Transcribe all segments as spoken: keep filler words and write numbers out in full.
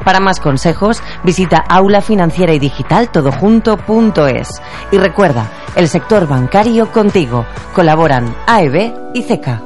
Para más consejos, visita aula financiera y digital todojunto punto es. Y recuerda, el sector bancario contigo. Colaboran A E B y C E C A.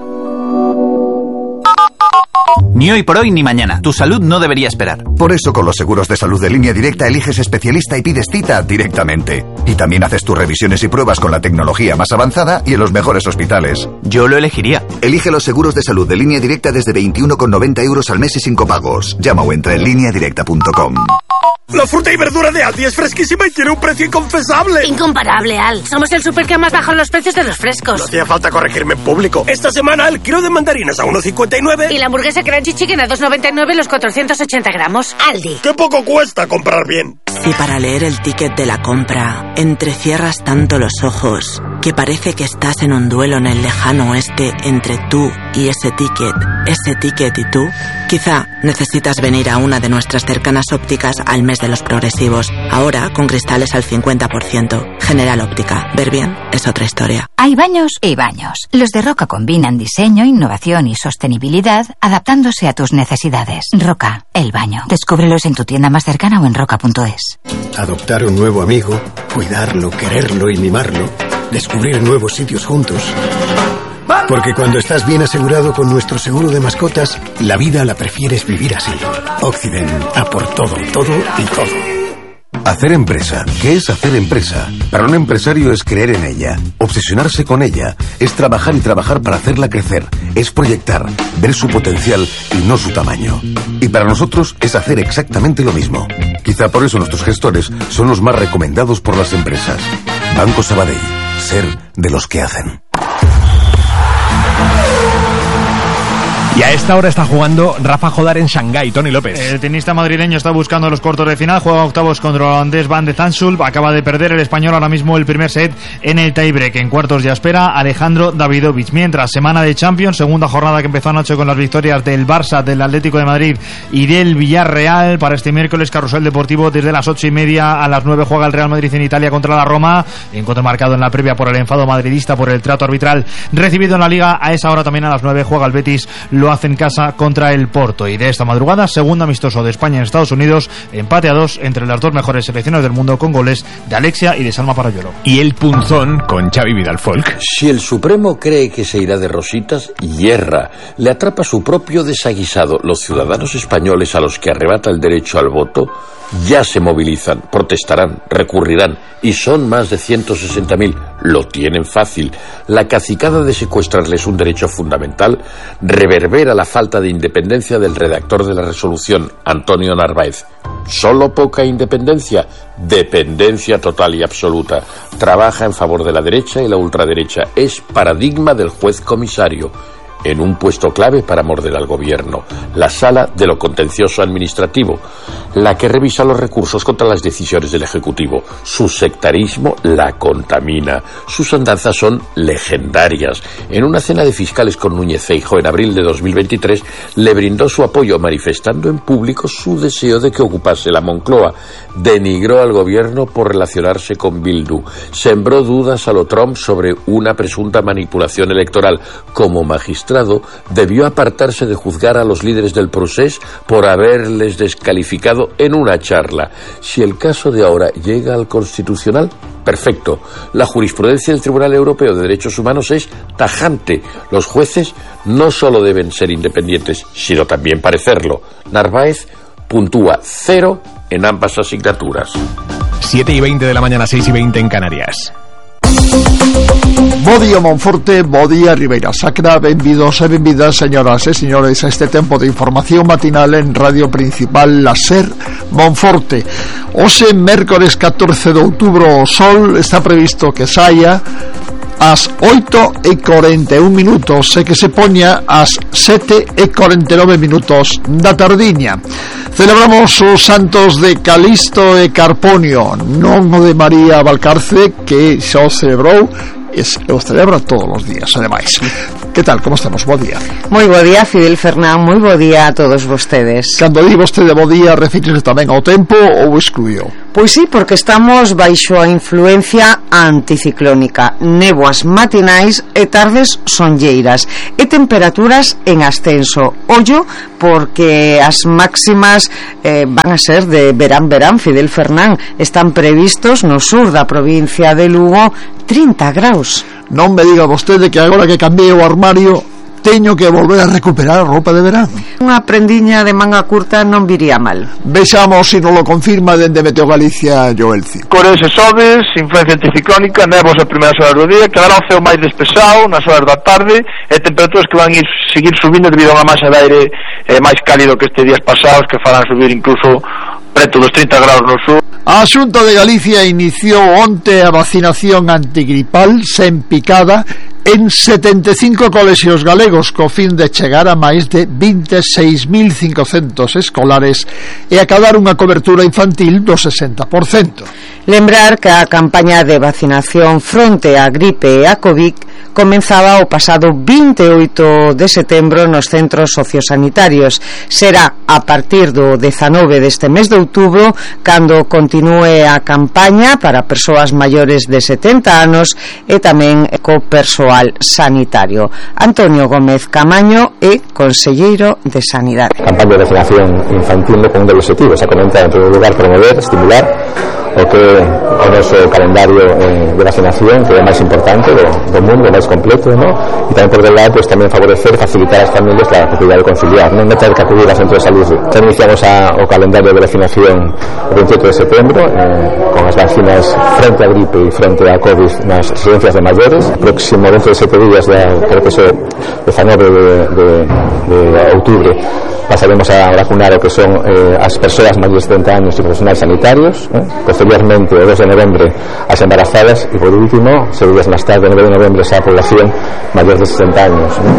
Ni hoy por hoy ni mañana. Tu salud no debería esperar. Por eso con los seguros de salud de Línea Directa eliges especialista y pides cita directamente. Y también haces tus revisiones y pruebas con la tecnología más avanzada y en los mejores hospitales. Yo lo elegiría. Elige los seguros de salud de Línea Directa desde veintiuno con noventa euros al mes y sin copagos. Llama o entra en línea directa punto com. La fruta y verdura de Aldi es fresquísima y tiene un precio inconfesable. Incomparable, Al. Somos el súper que más bajan los precios de los frescos. No hacía falta corregirme en público. Esta semana el kilo de mandarinas a uno cincuenta y nueve. Y la hamburguesa Crunchy Chicken a dos noventa y nueve los cuatrocientos ochenta gramos. Aldi. ¡Qué poco cuesta comprar bien! Si para leer el ticket de la compra entrecierras tanto los ojos que parece que estás en un duelo en el lejano oeste entre tú y ese ticket, ese ticket y tú, quizá necesitas venir a una de nuestras cercanas ópticas al mes de los progresivos. Ahora con cristales al cincuenta por ciento. General Óptica. Ver bien es otra historia. Hay baños y baños. Los de Roca combinan diseño, innovación y sostenibilidad adaptándose a tus necesidades. Roca, el baño. Descúbrelos en tu tienda más cercana o en roca punto es. Adoptar un nuevo amigo, cuidarlo, quererlo y mimarlo. Descubrir nuevos sitios juntos. Porque cuando estás bien asegurado con nuestro seguro de mascotas, la vida la prefieres vivir así. Occident, a por todo, todo y todo. Hacer empresa. ¿Qué es hacer empresa? Para un empresario es creer en ella, obsesionarse con ella, es trabajar y trabajar para hacerla crecer, es proyectar, ver su potencial y no su tamaño. Y para nosotros es hacer exactamente lo mismo. Quizá por eso nuestros gestores son los más recomendados por las empresas. Banco Sabadell. Ser de los que hacen. Y a esta hora está jugando Rafa Jodar en Shanghái. Tony López. El tenista madrileño está buscando los cuartos de final. Juega octavos contra el holandés Van de Zandschulp. Acaba de perder el español ahora mismo el primer set en el tiebreak. En cuartos ya espera Alejandro Davidovich. Mientras, semana de Champions, segunda jornada que empezó anoche con las victorias del Barça, del Atlético de Madrid y del Villarreal. Para este miércoles, carrusel deportivo desde las ocho y media a las nueve juega el Real Madrid en Italia contra la Roma. Encuentro marcado en la previa por el enfado madridista por el trato arbitral recibido en la Liga. A esa hora también a las nueve juega el Betis. Lo hace en casa contra el Porto. Y de esta madrugada, segundo amistoso de España en Estados Unidos, empate a dos entre las dos mejores selecciones del mundo, con goles de Alexia y de Salma Parayuelo. Y el punzón con Xavi Vidal Folk. Si el Supremo cree que se irá de rositas, hierra. Le atrapa su propio desaguisado. Los ciudadanos españoles a los que arrebata el derecho al voto ya se movilizan, protestarán, recurrirán, y son más de ciento sesenta mil. Lo tienen fácil. La cacicada de secuestrarles un derecho fundamental reverbera la falta de independencia del redactor de la resolución, Antonio Narváez. ¿Solo poca independencia? Dependencia total y absoluta. Trabaja en favor de la derecha y la ultraderecha. Es paradigma del juez comisario. En un puesto clave para morder al gobierno, la sala de lo contencioso administrativo, la que revisa los recursos contra las decisiones del Ejecutivo. Su sectarismo la contamina. Sus andanzas son legendarias. En una cena de fiscales con Núñez Feijóo en abril de dos mil veintitrés, le brindó su apoyo manifestando en público su deseo de que ocupase la Moncloa. Denigró al gobierno por relacionarse con Bildu. Sembró dudas a lo Trump sobre una presunta manipulación electoral. Como magistrado, debió apartarse de juzgar a los líderes del procés por haberles descalificado en una charla. Si el caso de ahora llega al Constitucional, perfecto. La jurisprudencia del Tribunal Europeo de Derechos Humanos es tajante. Los jueces no solo deben ser independientes, sino también parecerlo. Narváez puntúa cero en ambas asignaturas. siete y veinte de la mañana, seis y veinte en Canarias. Bo día Monforte, bo día Ribeira Sacra, benvidos e benvidas señoras e señores a este tempo de información matinal en Radio Principal La Ser Monforte. Hoxe, mércores catorce de outubro, o sol está previsto que saia ás oito e cuarenta e un minutos e que se poña ás sete e cuarenta e nove minutos da tardiña. Celebramos os santos de Calisto e Carponio, non o de María Valcarce, que xa o celebrou e o celebra todos os días, ademais. Que tal, como estamos? Bo día. Moi bo día, Fidel Fernán, moi bo día a todos vostedes. Cando di vostede bo día, refírese tamén ao tempo ou excluiu? Pois sí, porque estamos baixo a influencia anticiclónica, néboas matinais e tardes sonlleiras e temperaturas en ascenso. Ollo, porque as máximas eh, van a ser de verán-verán, Fidel Fernán. Están previstos no sur da provincia de Lugo trinta graus. Non me diga vostede que agora que cambiei o armario teño que volver a recuperar a roupa de verán. Unha prendiña de manga curta non viría mal. Vexamos se non lo confirma dende Meteo Galicia Joel Cid. Cores e sobes, influencia anticiclónica, néboas as primeiras horas do día, quedará o ceo máis despexado nas horas da tarde e temperaturas que van ir seguir subindo debido a unha masa de aire eh, máis cálido que estes días pasados, que farán subir incluso preto dos trinta graus no sur. A Xunta de Galicia iniciou onte a vacinación antigripal sen picada en setenta e cinco colexios galegos co fin de chegar a máis de vinte e seis mil cincocentos escolares e acadar unha cobertura infantil do sesenta por cento. Lembrar que a campaña de vacinación fronte á gripe e a COVID comenzaba o pasado vinte e oito de setembro nos centros sociosanitarios. Será a partir do dezanove deste mes de outubro cando continúe a campaña para persoas maiores de setenta anos e tamén co persoal sanitario. Antonio Gómez Camaño é conselleiro de Sanidade. A campaña de vacinación infantil con un doble objetivo, se comenta en primeiro lugar promover, estimular o que o noso calendario eh, de vacinación que é máis importante do, do mundo, máis completo, ¿no? E tamén por del lado pues, tamén favorecer, facilitar as familias la posibilidad de conciliar, non ter que acudir a centro de salud. Ya iniciamos a, o calendario de vacinación o veintiocho de setembro eh, con as vacinas frente a gripe e frente a COVID nas residencias de maiores. Próximo dentro de sete días, ya, creo que é dezanove de, de, de outubro, pasaremos a vacunar o que son eh, as persoas maiores de setenta anos e profesionais sanitarios, eh? Posteriormente, o dos de novembro, as embarazadas e, por último, seis días máis tarde, o nove de novembro, a población maior de sesenta anos, eh?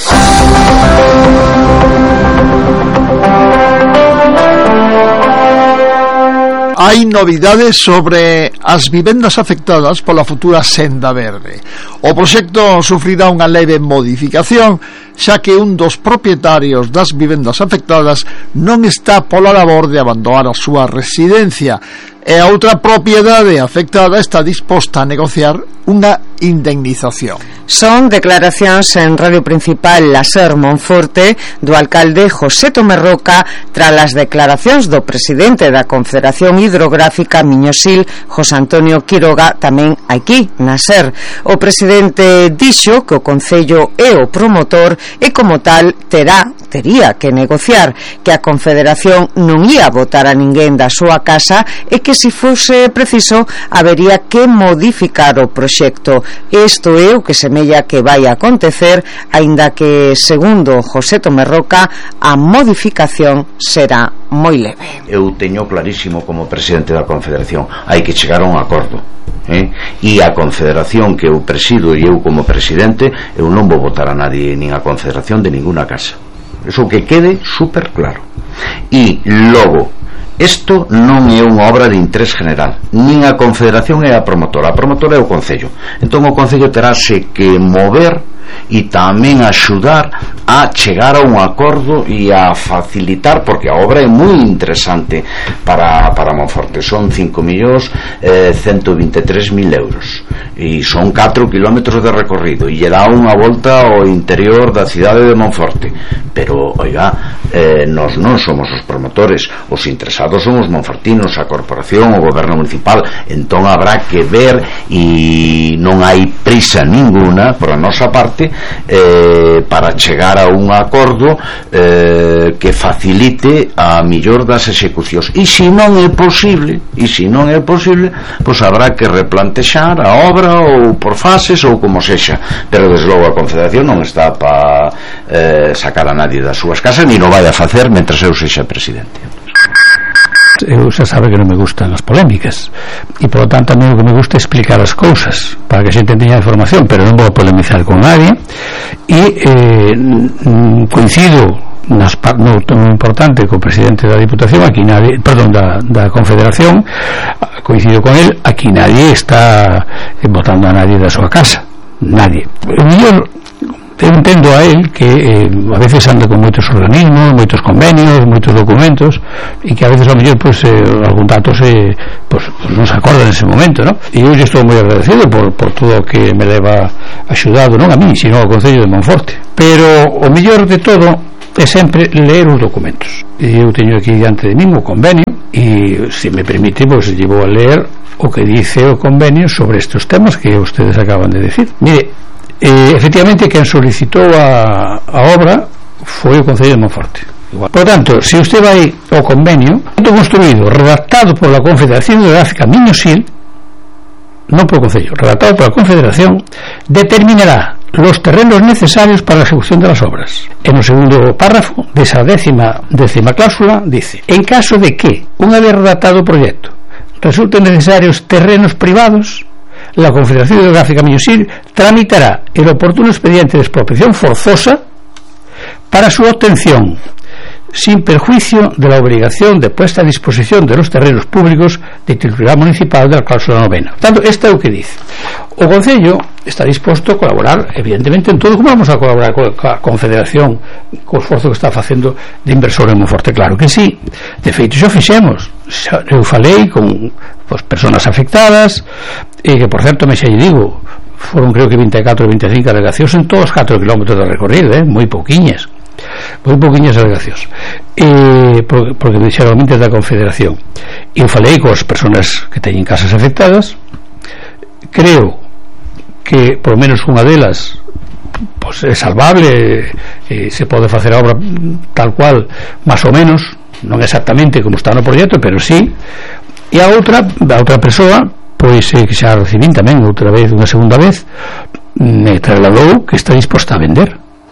Hai novidades sobre as vivendas afectadas pola futura senda verde. O proxecto sufrirá unha leve modificación, xa que un dos propietarios das vivendas afectadas non está pola labor de abandonar a súa residencia e a outra propiedade afectada está disposta a negociar unha indemnización. Son declaracións en Radio Principal La Ser Monforte do alcalde José Tomé Roca tras as declaracións do presidente da Confederación Hidrográfica Miñosil, José Antonio Quiroga, tamén aquí na Ser. O presidente dixo que o Concello é o promotor e como tal terá tería que negociar, que a Confederación non ia votar a ninguén da súa casa e que se fose preciso habería que modificar o proxecto. Isto é o que semella que vai a acontecer, aínda que, segundo José Tomé Roca, a modificación será moi leve. Eu teño clarísimo como presidente da Confederación, hai que chegar a un acordo. Eh? E a Confederación que eu presido e eu como presidente, eu non vou votar a nadie nin a Confederación de ninguna casa. Eso que quede super claro. E logo, isto non é unha obra de interés general, nin a Confederación é a promotora, a promotora é o Concello. Entón o Concello terase que mover e tamén axudar a chegar a un acordo e a facilitar, porque a obra é moi interesante para, para Monforte. Son cinco millóns ciento vinte e tres mil euros e son catro kilómetros de recorrido e lle dá unha volta ao interior da cidade de Monforte. Pero, oiga, eh, nos non somos os promotores, os interesados son os monfortinos, a corporación, o goberno municipal. Entón habrá que ver, e non hai prisa ninguna por a nosa parte eh, para chegar a un acordo eh, que facilite a millor das execucións. E se non é posible, e se non é posible, pois habrá que replantexar a obra ou por fases ou como sexa. Pero desde logo a Confederación non está para eh, sacar a nadie das súas casas, ni non vai a facer mentre eu sexa presidente. Eu xa sabe que non me gustan as polémicas e por lo tanto a mí o que me gusta é explicar as cousas para que a xente teña información, pero non vou polemizar con nadie e eh, coincido nas, no, no importante co presidente da Diputación, aquí nadie, perdón, da, da Confederación, coincido con él, aquí nadie está votando a nadie da súa casa, nadie. O mellor eu entendo a él que eh, a veces anda con moitos organismos, moitos convenios, moitos documentos, e que a veces ao mellor pues, eh, algún dato se, pues, pues non se acorda nese momento, ¿no? E eu estou moi agradecido por, por todo o que me leva axudado, non a mí, sino ao Concello de Monforte, pero o mellor de todo é sempre ler os documentos. E eu teño aquí diante de mí o convenio, e se me permite, pues llevo a leer o que dice o convenio sobre estes temas que ustedes acaban de decir. Mire, eh, efectivamente quen solicitou a, a obra foi o Concello de Monforte. Igual. Por tanto, se usted vai ao convenio construído, redactado por la Confederación Hidrográfica Miño-Sil, non por Concello, redactado por la Confederación, determinará los terrenos necesarios para la ejecución de las obras. En el segundo párrafo de esa décima, décima cláusula dice: en caso de que, una vez redactado el proyecto, resulten necesarios terrenos privados, la Confederación Hidrográfica Miño-Sil tramitará el oportuno expediente de expropiación forzosa para su obtención, sin perjuicio de la obligación de puesta a disposición de los terrenos públicos de titularidad municipal de la cláusula novena. Por tanto, este é o que dice. O Concello está disposto a colaborar, evidentemente, en todo. Como vamos a colaborar con a Confederación, co esforzo que está facendo de inversor en Monforte? Claro que sí. De feito, xa fixemos. Xa, eu falei con pues, personas afectadas, e que, por certo, me xa lle digo, foron creo que vinte e catro ou vinte e cinco alegacións en todos os catro kilómetros de recorrido, eh? moi pouquiñas. moi pouquiñas alegacións, eh, porque, porque dixeron antes da Confederación. E eu falei con as persoas que teñen casas afectadas. Creo que por lo menos unha delas pues, é salvable, eh, se pode facer a obra tal cual, máis ou menos, non exactamente como está no proxecto, pero sí. E a outra, a outra persoa, pois eh, que xa recibín tamén outra vez, unha segunda vez, me trasladou que está disposta a vender.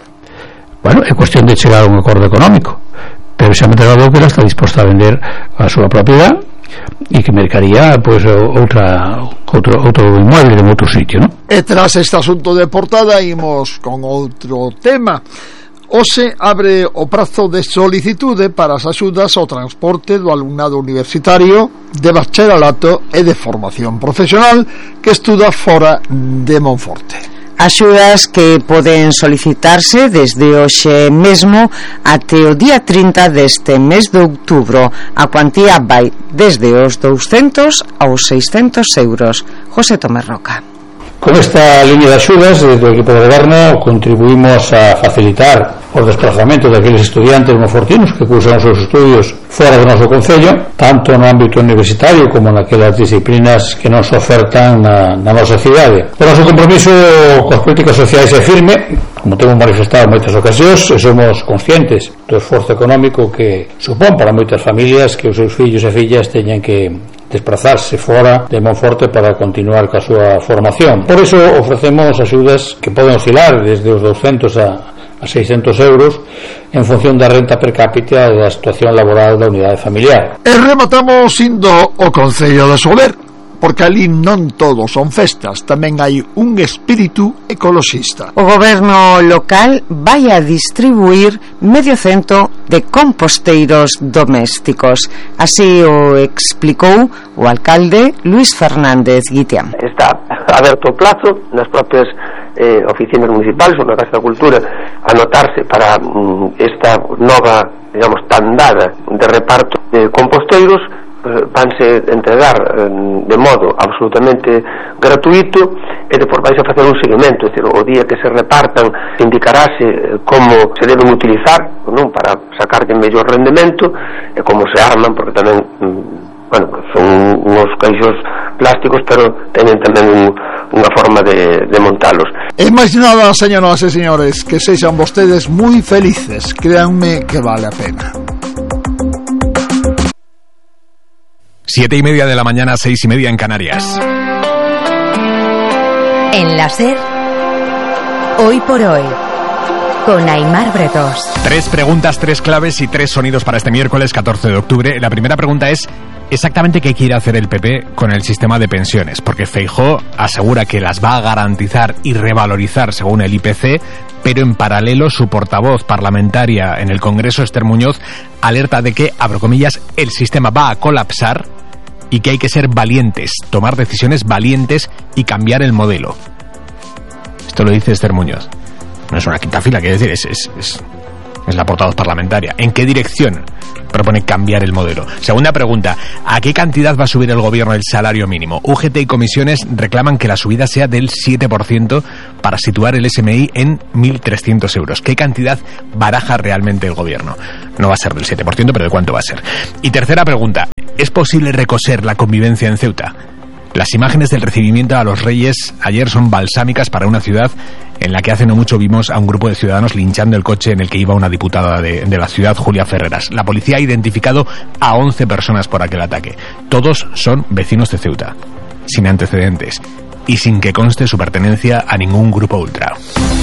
Bueno, é cuestión de chegar a un acordo económico, pero xa me trasladou que ela está disposta a vender a súa propiedade e que mercaría pois outra outro outro inmueble en outro sitio, ¿no? E tras este asunto de portada imos con outro tema. Hoxe abre o prazo de solicitude para as axudas ao transporte do alumnado universitario de bacharelato e de formación profesional que estuda fora de Monforte. Axudas que poden solicitarse desde hoxe mesmo até o día trinta deste mes de outubro. A cuantía vai desde os douscentos aos seiscentos euros. José Tomé Roca. Con esta línea de axudas, desde o equipo de goberno contribuímos a facilitar os desplazamentos daqueles estudiantes monfortinos que cursan os seus estudios fora do noso concello, tanto no ámbito universitario como naquelas disciplinas que non se ofertan na, na nosa cidade. O noso compromiso coas políticas sociais é firme, como temos manifestado en moitas ocasións, e somos conscientes do esforzo económico que supón para moitas familias que os seus fillos e fillas teñan que desplazarse fora de Monforte para continuar ca súa formación. Por iso ofrecemos axudas que poden oscilar desde os douscentos a a seiscentos euros en función da renta per cápita e da situación laboral da unidade familiar. E rematamos indo o Concello de Soler, porque ali non todo son festas, tamén hai un espírito ecoloxista. O goberno local vai a distribuir medio cento de composteiros domésticos. Así o explicou o alcalde Luis Fernández Guitián. Está aberto o plazo nas propias eh, oficinas municipales ou na Casa da Cultura anotarse para mm, esta nova, digamos, tandada de reparto de composteiros. Vanse entregar eh, de modo absolutamente gratuito e depois vais a facer un seguimento, é dicir, o día que se repartan indicarase como se deben utilizar, non, para sacar de mellor rendemento e como se arman, porque tamén mm, bueno, son uns caixos plásticos, pero teñen tamén un, unha forma de, de montalos. E máis nada, señoras e señores, que sexan vostedes moi felices, créanme que vale a pena. Siete y media de la mañana, seis y media en Canarias. En la SER, hoy por hoy, con Aimar Bretos. Tres preguntas, tres claves y tres sonidos para este miércoles catorce de octubre. La primera pregunta es exactamente qué quiere hacer el P P con el sistema de pensiones, porque Feijóo asegura que las va a garantizar y revalorizar según el I P C, pero en paralelo su portavoz parlamentaria en el Congreso, Esther Muñoz, alerta de que, abro comillas, el sistema va a colapsar y que hay que ser valientes, tomar decisiones valientes y cambiar el modelo. Esto lo dice Esther Muñoz. no es una quinta fila, quiero decir, es, es, es, es la portavoz parlamentaria. ¿En qué dirección propone cambiar el modelo? Segunda pregunta, ¿a qué cantidad va a subir el gobierno el salario mínimo? U G T y comisiones reclaman que la subida sea del siete por ciento para situar el S M I en mil trescientos euros. ¿Qué cantidad baraja realmente el gobierno? No va a ser del siete por ciento, pero ¿de cuánto va a ser? Y tercera pregunta, ¿es posible recoser la convivencia en Ceuta? Las imágenes del recibimiento a los reyes ayer son balsámicas para una ciudad en la que hace no mucho vimos a un grupo de ciudadanos linchando el coche en el que iba una diputada de, de la ciudad, Julia Ferreras. La policía ha identificado a once personas por aquel ataque. Todos son vecinos de Ceuta, sin antecedentes y sin que conste su pertenencia a ningún grupo ultra.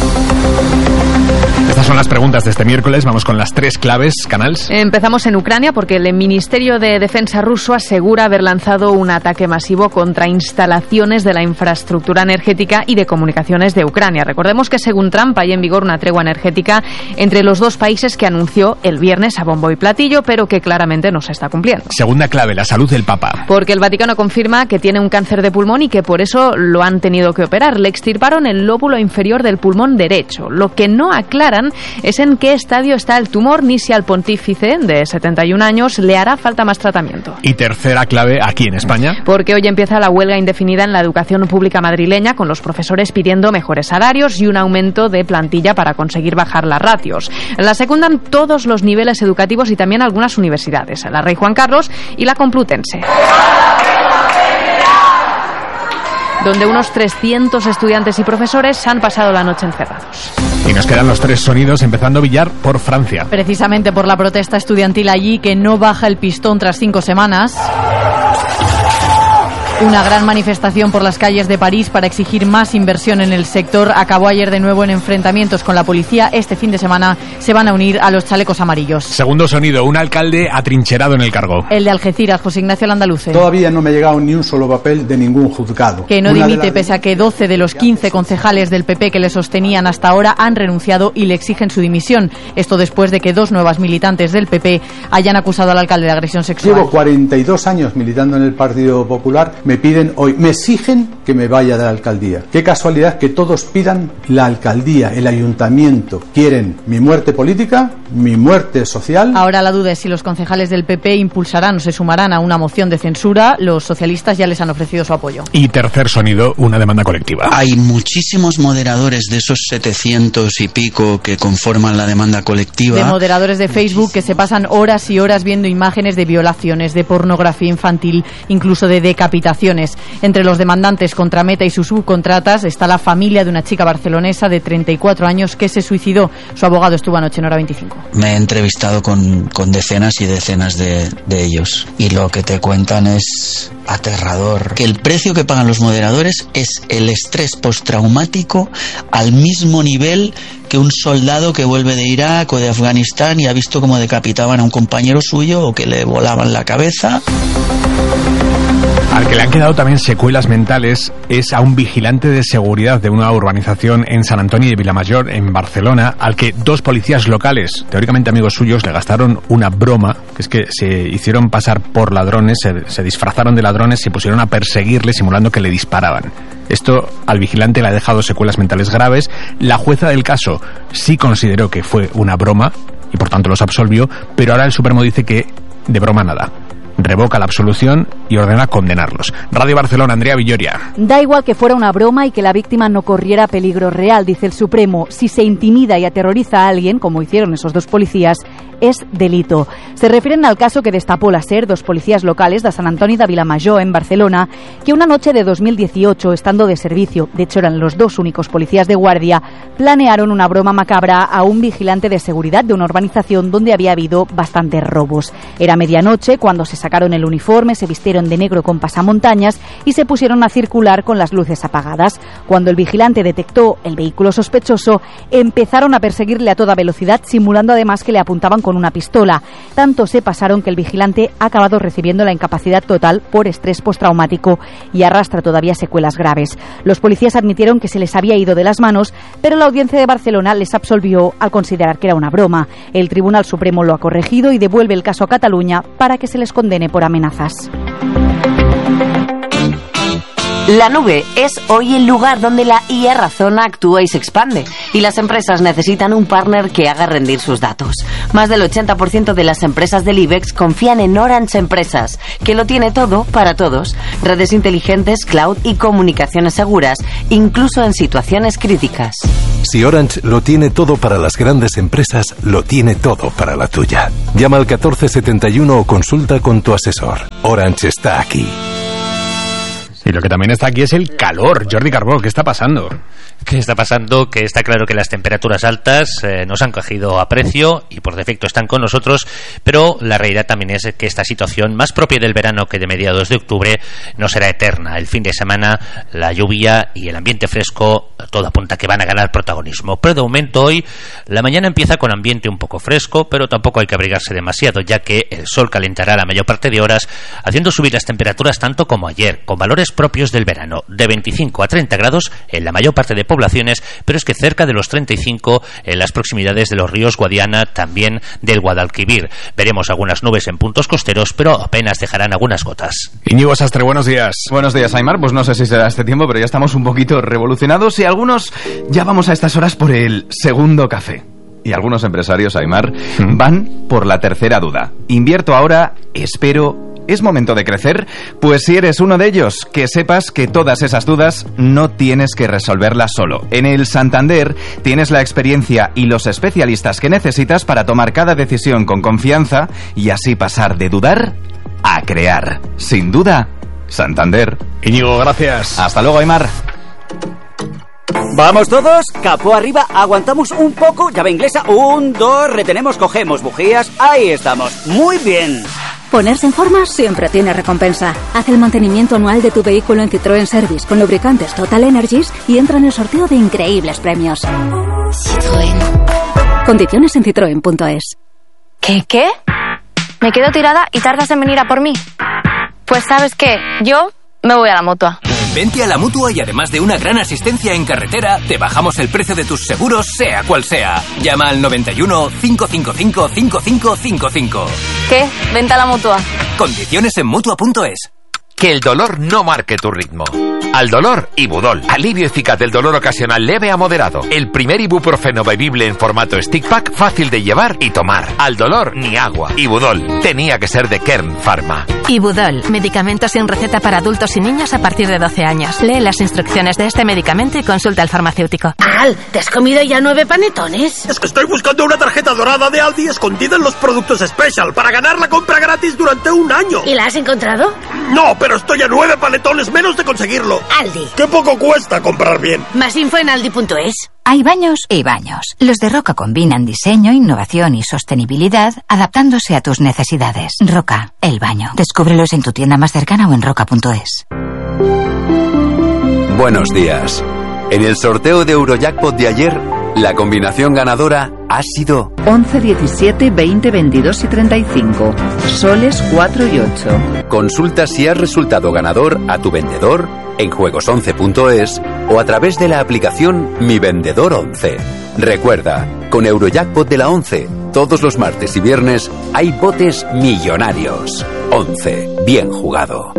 Estas son las preguntas de este miércoles. Vamos con las tres claves, Canals. Empezamos en Ucrania porque el Ministerio de Defensa ruso asegura haber lanzado un ataque masivo contra instalaciones de la infraestructura energética y de comunicaciones de Ucrania. Recordemos que según Trump hay en vigor una tregua energética entre los dos países que anunció el viernes a bombo y platillo, pero que claramente no se está cumpliendo. Segunda clave, la salud del Papa. Porque el Vaticano confirma que tiene un cáncer de pulmón y que por eso lo han tenido que operar. Le extirparon el lóbulo inferior del pulmón derecho. Lo que no aclaran es en qué estadio está el tumor ni si al pontífice de setenta y un años le hará falta más tratamiento. Y tercera clave, aquí en España. Porque hoy empieza la huelga indefinida en la educación pública madrileña, con los profesores pidiendo mejores salarios y un aumento de plantilla para conseguir bajar las ratios. La secundan todos los niveles educativos y también algunas universidades, la Rey Juan Carlos y la Complutense, donde unos trescientos estudiantes y profesores han pasado la noche encerrados. Y nos quedan los tres sonidos, empezando Villar por Francia. Precisamente por la protesta estudiantil allí, que no baja el pistón tras cinco semanas. Una gran manifestación por las calles de París para exigir más inversión en el sector acabó ayer de nuevo en enfrentamientos con la policía. Este fin de semana se van a unir a los chalecos amarillos. Segundo sonido, un alcalde atrincherado en el cargo. El de Algeciras, José Ignacio Landaluce. Todavía no me ha llegado ni un solo papel de ningún juzgado. Que no dimite las... pese a que doce de los quince concejales del P P que le sostenían hasta ahora han renunciado y le exigen su dimisión. Esto después de que dos nuevas militantes del P P hayan acusado al alcalde de agresión sexual. Llevo cuarenta y dos años militando en el Partido Popular. Me piden hoy, me exigen que me vaya de la alcaldía. Qué casualidad que todos pidan la alcaldía, el ayuntamiento. Quieren mi muerte política, mi muerte social. Ahora la duda es si los concejales del P P impulsarán o se sumarán a una moción de censura. Los socialistas ya les han ofrecido su apoyo. Y tercer sonido, una demanda colectiva. Hay muchísimos moderadores de esos setecientos y pico que conforman la demanda colectiva. De moderadores de Facebook que se pasan horas y horas viendo imágenes de violaciones, de pornografía infantil, incluso de decapitaciones. Entre los demandantes contra Meta y sus subcontratas está la familia de una chica barcelonesa de treinta y cuatro años que se suicidó. Su abogado estuvo anoche en Hora veinticinco. Me he entrevistado con, con decenas y decenas de, de ellos y lo que te cuentan es aterrador. Que el precio que pagan los moderadores es el estrés postraumático al mismo nivel que un soldado que vuelve de Irak o de Afganistán y ha visto cómo decapitaban a un compañero suyo o que le volaban la cabeza. Al que le han quedado también secuelas mentales es a un vigilante de seguridad de una urbanización en San Antonio de Vilamayor, en Barcelona, al que dos policías locales, teóricamente amigos suyos, le gastaron una broma, que es que se hicieron pasar por ladrones, se, se disfrazaron de ladrones y se pusieron a perseguirle simulando que le disparaban. Esto al vigilante le ha dejado secuelas mentales graves. La jueza del caso sí consideró que fue una broma y por tanto los absolvió, pero ahora el Supremo dice que de broma nada. Revoca la absolución y ordena condenarlos. Radio Barcelona, Andrea Villoria. Da igual que fuera una broma y que la víctima no corriera peligro real, dice el Supremo. Si se intimida y aterroriza a alguien, como hicieron esos dos policías, es delito. Se refieren al caso que destapó la SER, dos policías locales de San Antoni de Vilamajor, en Barcelona, que una noche de dos mil dieciocho, estando de servicio, de hecho eran los dos únicos policías de guardia, planearon una broma macabra a un vigilante de seguridad de una urbanización donde había habido bastantes robos. Era medianoche cuando se sacaron el uniforme, se vistieron de negro con pasamontañas y se pusieron a circular con las luces apagadas. Cuando el vigilante detectó el vehículo sospechoso, empezaron a perseguirle a toda velocidad, simulando además que le apuntaban con una pistola. Tanto se pasaron que el vigilante ha acabado recibiendo la incapacidad total por estrés postraumático y arrastra todavía secuelas graves. Los policías admitieron que se les había ido de las manos, pero la Audiencia de Barcelona les absolvió al considerar que era una broma. El Tribunal Supremo lo ha corregido y devuelve el caso a Cataluña para que se les condene por amenazas. La nube es hoy el lugar donde la I A razona, actúa y se expande, y las empresas necesitan un partner que haga rendir sus datos. Más del ochenta por ciento de las empresas del IBEX confían en Orange Empresas, que lo tiene todo para todos: redes inteligentes, cloud y comunicaciones seguras, incluso en situaciones críticas. Si Orange lo tiene todo para las grandes empresas, lo tiene todo para la tuya. Llama al catorce setenta y uno o consulta con tu asesor. Orange está aquí. Y lo que también está aquí es el calor. Jordi Carbó, ¿qué está pasando? ¿Qué está pasando? Que está claro que las temperaturas altas eh, nos han cogido a precio y por defecto están con nosotros, pero la realidad también es que esta situación, más propia del verano que de mediados de octubre, no será eterna. El fin de semana, la lluvia y el ambiente fresco, todo apunta que van a ganar protagonismo. Pero de momento hoy, la mañana empieza con ambiente un poco fresco, pero tampoco hay que abrigarse demasiado, ya que el sol calentará la mayor parte de horas, haciendo subir las temperaturas tanto como ayer, con valores propios del verano, de veinticinco a treinta grados en la mayor parte de poblaciones, pero es que cerca de los treinta y cinco en las proximidades de los ríos Guadiana, también del Guadalquivir. Veremos algunas nubes en puntos costeros, pero apenas dejarán algunas gotas. Íñigo Sastre, buenos días. Buenos días, Aimar. Pues no sé si será este tiempo, pero ya estamos un poquito revolucionados y algunos ya vamos a estas horas por el segundo café. Y algunos empresarios, Aimar, ¿Mm? van por la tercera duda. Invierto ahora, espero... ¿Es momento de crecer? Pues si eres uno de ellos, que sepas que todas esas dudas no tienes que resolverlas solo. En el Santander tienes la experiencia y los especialistas que necesitas para tomar cada decisión con confianza y así pasar de dudar a crear. Sin duda, Santander. Íñigo, gracias. Hasta luego, Aimar. ¿Vamos todos? Capó arriba, aguantamos un poco, llave inglesa, un, dos, retenemos, cogemos bujías, ahí estamos, muy bien. Ponerse en forma siempre tiene recompensa. Haz el mantenimiento anual de tu vehículo en Citroën Service con lubricantes Total Energies y entra en el sorteo de increíbles premios. Citroën. Condiciones en citroen punto es. ¿Qué, qué? Me quedo tirada y tardas en venir a por mí. Pues ¿sabes qué? Yo me voy a la Mutua. Vente a la Mutua y además de una gran asistencia en carretera, te bajamos el precio de tus seguros, sea cual sea. Llama al noventa y uno, cinco cinco cinco, cinco cinco cinco cinco. ¿Qué? Vente a la Mutua. Condiciones en Mutua punto es. Que el dolor no marque tu ritmo. Al dolor, Ibudol. Alivio eficaz del dolor ocasional leve a moderado. El primer ibuprofeno bebible en formato stick pack, fácil de llevar y tomar. Al dolor, ni agua. Ibudol. Tenía que ser de Kern Pharma. Ibudol. Medicamento sin receta para adultos y niños a partir de doce años. Lee las instrucciones de este medicamento y consulta al farmacéutico. Al, ¿te has comido ya nueve panetones? Es que estoy buscando una tarjeta dorada de Aldi escondida en los productos Special para ganar la compra gratis durante un año. ¿Y la has encontrado? No, pero estoy a nueve panetones menos de conseguirlo. Aldi. ¡Qué poco cuesta comprar bien! Más info en aldi punto es. Hay baños y baños. Los de Roca combinan diseño, innovación y sostenibilidad adaptándose a tus necesidades. Roca, el baño. Descúbrelos en tu tienda más cercana o en roca punto es. Buenos días. En el sorteo de Eurojackpot de ayer, la combinación ganadora ha sido once, diecisiete, veinte, veintidós y treinta y cinco. Soles cuatro y ocho. Consulta si has resultado ganador a tu vendedor en juegos once punto es o a través de la aplicación Mi Vendedor once. Recuerda, con Eurojackpot de la once, todos los martes y viernes hay botes millonarios. once. Bien jugado.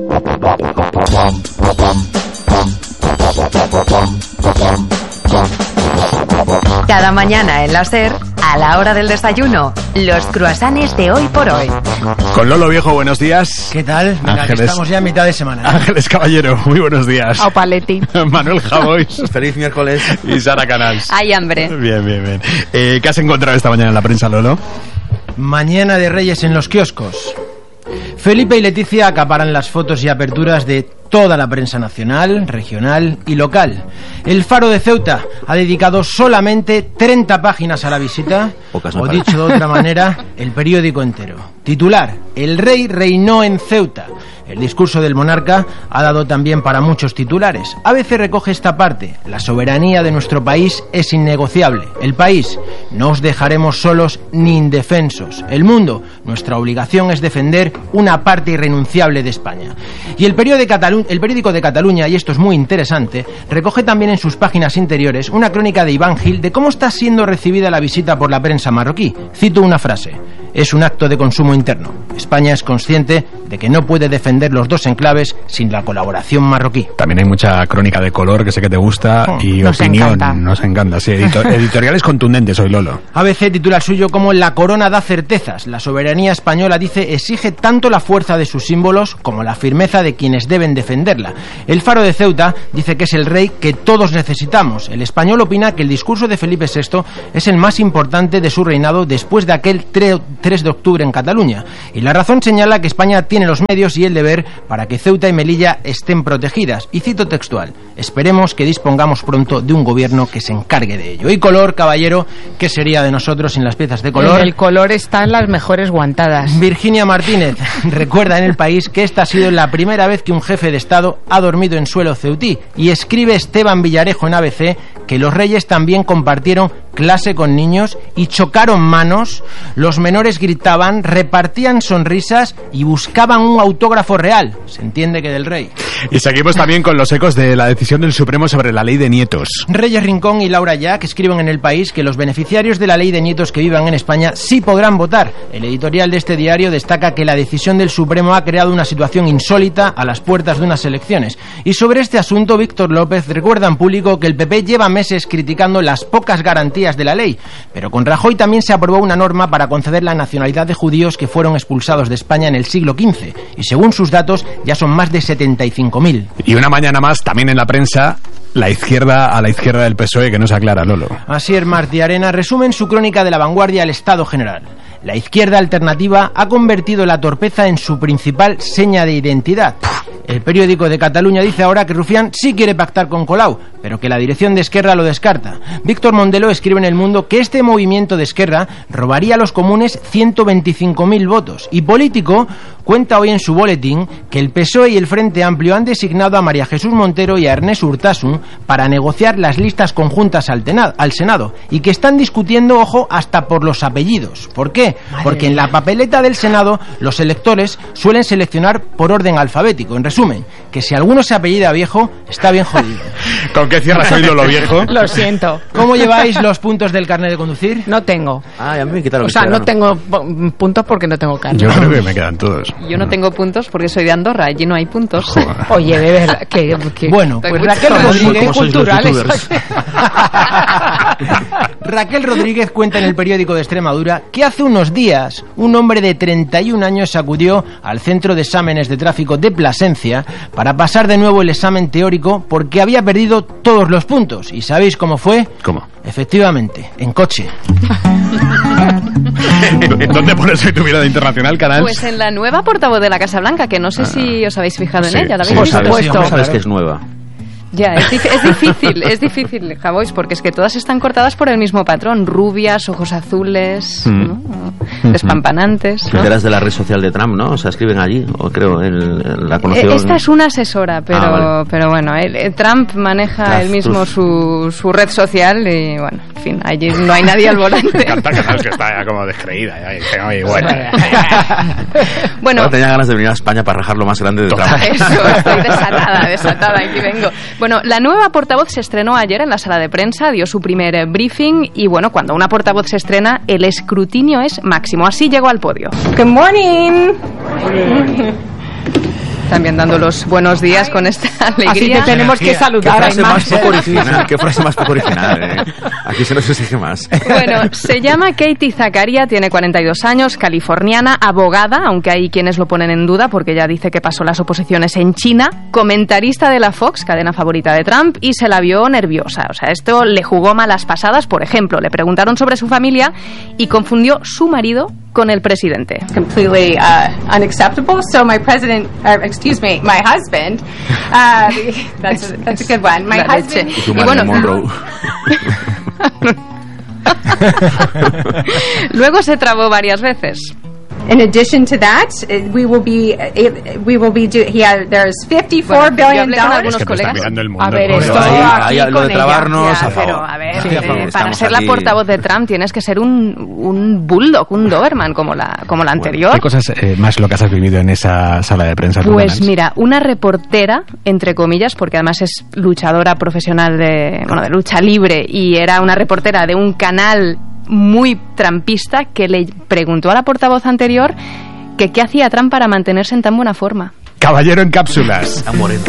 Cada mañana en la SER, a la hora del desayuno, los croissants de hoy por hoy. Con Lolo Viejo, buenos días. ¿Qué tal? Venga, Ángeles, que estamos ya a mitad de semana. Ángeles Caballero, muy buenos días. Au Paletti. Manuel Javois. Feliz miércoles. Y Sara Canals. Hay hambre. Bien, bien, bien. Eh, ¿Qué has encontrado esta mañana en la prensa, Lolo? Mañana de Reyes en los kioscos. Felipe y Leticia acaparan las fotos y aperturas de toda la prensa nacional, regional y local. El Faro de Ceuta ha dedicado solamente treinta páginas a la visita, Pocas o dicho de otra manera, el periódico entero. Titular: El rey reinó en Ceuta. El discurso del monarca ha dado también para muchos titulares. A veces recoge esta parte: la soberanía de nuestro país es innegociable. El país: no os dejaremos solos ni indefensos. El mundo: nuestra obligación es defender una parte irrenunciable de España. Y el periódico de Cataluña Catalu- el periódico de Cataluña, y esto es muy interesante, recoge también en sus páginas interiores una crónica de Iván Gil de cómo está siendo recibida la visita por la prensa marroquí. Cito una frase: es un acto de consumo interno. España es consciente de que no puede defender los dos enclaves sin la colaboración marroquí. También hay mucha crónica de color que sé que te gusta oh, y nos opinión. Encanta. Nos encanta, sí. Editor- editoriales contundentes hoy, Lolo. A B C titula el suyo como La corona da certezas. La soberanía española, dice, exige tanto la fuerza de sus símbolos como la firmeza de quienes deben defenderla. El Faro de Ceuta dice que es el rey que todos necesitamos. El Español opina que el discurso de Felipe sexto es el más importante de su reinado después de aquel tres de octubre en Cataluña. Y La Razón señala que España tiene los medios y el deber para que Ceuta y Melilla estén protegidas. Y cito textual: esperemos que dispongamos pronto de un gobierno que se encargue de ello. Y Color, caballero, ¿qué sería de nosotros sin las piezas de color? El color está en las mejores guantadas. Virginia Martínez recuerda en El País que esta ha sido la primera vez que un jefe de Estado ha dormido en suelo ceutí. Y escribe Esteban Villarejo en A B C que los reyes también compartieron clase con niños y chocaron manos, los menores gritaban, repartían sonrisas y buscaban un autógrafo real. Se entiende que del rey. Y seguimos también con los ecos de la decisión del Supremo sobre la ley de nietos. Reyes Rincón y Laura Jack escriben en El País que los beneficiarios de la ley de nietos que vivan en España sí podrán votar. El editorial de este diario destaca que la decisión del Supremo ha creado una situación insólita a las puertas de unas elecciones. Y sobre este asunto, Víctor López recuerda en público que el P P lleva meses criticando las pocas garantías de la ley, pero con Rajoy también se aprobó una norma para conceder la nacionalidad de judíos que fueron expulsados de España en el siglo quince, y según sus datos ya son más de setenta y cinco mil. Y una mañana más, también en la prensa, la izquierda a la izquierda del P S O E, que no se aclara, Lolo. Asier Martí Arena resume en su crónica de La Vanguardia el estado general. La izquierda alternativa ha convertido la torpeza en su principal seña de identidad. El periódico de Cataluña dice ahora que Rufián sí quiere pactar con Colau, pero que la dirección de Esquerra lo descarta. Víctor Mondelo escribe en El Mundo que este movimiento de Esquerra robaría a los comunes ciento veinticinco mil votos. Y Político cuenta hoy en su boletín que el P S O E y el Frente Amplio han designado a María Jesús Montero y a Ernest Urtasun para negociar las listas conjuntas al, tenado, al Senado, y que están discutiendo, ojo, hasta por los apellidos. ¿Por qué? Madre Porque en la papeleta del Senado los electores suelen seleccionar por orden alfabético. En resumen, que si alguno se apellida Viejo, está bien jodido. ¿Con qué cierras hoy, Lolo Viejo? Lo siento. ¿Cómo lleváis los puntos del carnet de conducir? No tengo. Ay, a mí me quitaron. O sea, no tengo puntos porque no tengo carnet. Yo creo que me quedan todos. Yo no tengo puntos porque soy de Andorra, allí no hay puntos. Joder. Oye, de verdad, que, que bueno, pues Raquel Rodríguez, culturales. Raquel Rodríguez cuenta en el periódico de Extremadura que hace unos días un hombre de treinta y un años acudió al centro de exámenes de tráfico de Plasencia para pasar de nuevo el examen teórico porque había perdido todos los puntos. ¿Y sabéis cómo fue? ¿Cómo? Efectivamente, en coche. ¿Dónde pones hoy tu mirada internacional, canal? Pues en la nueva portavoz de la Casa Blanca, que no sé ah, si os habéis fijado en sí, ella. ¿La sí, habéis sí, visto? sí, ¿Cómo sabes que es nueva? Ya, es, dif- es difícil, es difícil, Javois, porque es que todas están cortadas por el mismo patrón. Rubias, ojos azules, mm. ¿no? Despampanantes, ¿no? Eras de la red social de Trump, ¿no? O sea, escriben allí, o creo, el, la conoció... Esta es una asesora, pero, ah, vale. pero bueno, el, Trump maneja él mismo su, su red social y, bueno, en fin, allí no hay nadie al volante. Me encanta que sabes que está ya como descreída. Ya, dice, oye, bueno. bueno Ahora tenía ganas de venir a España para rajar lo más grande de Trump. Eso, estoy desatada, desatada, aquí vengo. Bueno, la nueva portavoz se estrenó ayer en la sala de prensa, dio su primer briefing y, bueno, cuando una portavoz se estrena, el escrutinio es máximo. Así llegó al podio. Good morning. También dando los buenos días con esta alegría. Así que tenemos que saludar. Qué frase más poco original, qué frase más poco original, eh. Aquí se nos exige más. Bueno, se llama Katie Zakaria, tiene cuarenta y dos años, californiana, abogada, aunque hay quienes lo ponen en duda porque ya dice que pasó las oposiciones en China, comentarista de la Fox, cadena favorita de Trump, y se la vio nerviosa. O sea, esto le jugó malas pasadas. Por ejemplo, le preguntaron sobre su familia y confundió su marido con el presidente. Completely uh, unacceptable. So my president, uh, excuse me, my husband, uh, that's, a, that's a good one. My La husband. Leche. Y bueno, luego se trabó varias veces. in addition to that, uh, we will be uh, we will be do, he has, there's fifty-four billion dollars. Es que me está mirando el mundo. A ver, Por esto favor. aquí Ahí, lo con de ella. trabarnos Ya, a favor. pero, a ver, Sí, eh, a favor. para Estamos ser aquí. la portavoz de Trump tienes que ser un, un bulldog, un Doberman como la, como la anterior. ¿Qué cosas eh, más locas has vivido en esa sala de prensa? tú, Pues Nancy? mira, una reportera, entre comillas, porque además es luchadora profesional de, bueno, de lucha libre y era una reportera de un canal muy trampista, que le preguntó a la portavoz anterior que qué hacía Trump para mantenerse en tan buena forma. Caballero en cápsulas.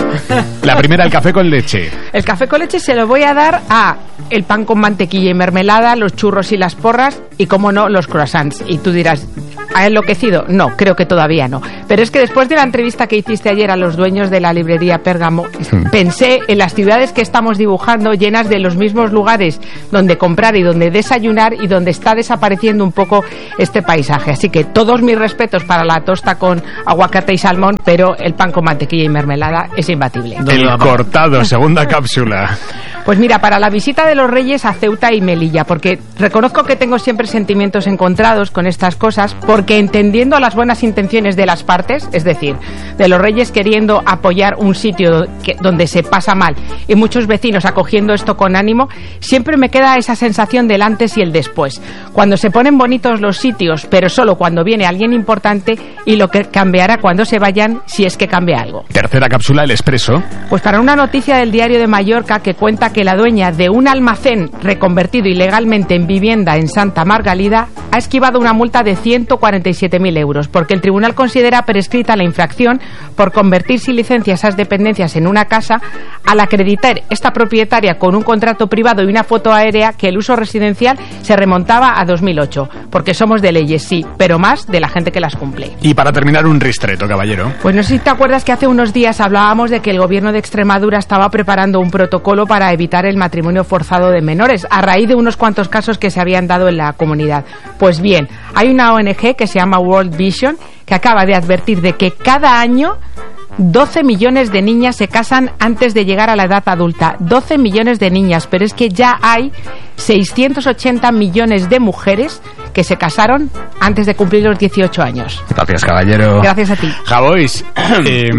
La primera, el café con leche. El café con leche se lo voy a dar a el pan con mantequilla y mermelada, los churros y las porras y, como no, los croissants. Y tú dirás, ¿ha enloquecido? No, creo que todavía no. Pero es que después de la entrevista que hiciste ayer a los dueños de la librería Pérgamo, pensé en las ciudades que estamos dibujando llenas de los mismos lugares donde comprar y donde desayunar y donde está desapareciendo un poco este paisaje. Así que todos mis respetos para la tosta con aguacate y salmón, pero el pan con mantequilla y mermelada es imbatible. El cortado, segunda cápsula. Pues mira, para la visita de los Reyes a Ceuta y Melilla, porque reconozco que tengo siempre sentimientos encontrados con estas cosas, porque entendiendo las buenas intenciones de las partes, es decir, de los Reyes queriendo apoyar un sitio que, donde se pasa mal y muchos vecinos acogiendo esto con ánimo, siempre me queda esa sensación del antes y el después. Cuando se ponen bonitos los sitios, pero solo cuando viene alguien importante, y lo que cambiará cuando se vayan, si es que cambia algo. Tercera cápsula, el expreso. Pues para una noticia del Diario de Mallorca que cuenta que la dueña de un almacén reconvertido ilegalmente en vivienda en Santa Margalida ha esquivado una multa de ciento cuarenta y siete mil euros, porque el tribunal considera prescrita la infracción por convertir sin licencia esas dependencias en una casa, al acreditar esta propietaria con un contrato privado y una foto aérea que el uso residencial se remontaba a dos mil ocho, porque somos de leyes, sí, pero más de la gente que las cumple. Y para terminar, un ristreto, caballero. Pues no sé si te acuerdas que hace unos días hablábamos de que el gobierno de Extremadura estaba preparando un protocolo para evitar el matrimonio forzado de menores, a raíz de unos cuantos casos que se habían dado en la comunidad. Pues bien, hay una O N G que se llama World Vision que acaba de advertir de que cada año doce millones de niñas se casan antes de llegar a la edad adulta. doce millones de niñas, pero es que ya hay seiscientos ochenta millones de mujeres que se casaron antes de cumplir los dieciocho años. Gracias, caballero. Gracias a ti. Javois, eh,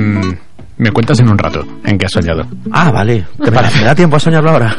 me cuentas en un rato en qué has soñado. Ah, vale. ¿Te parece? ¿Me da tiempo a soñarlo ahora?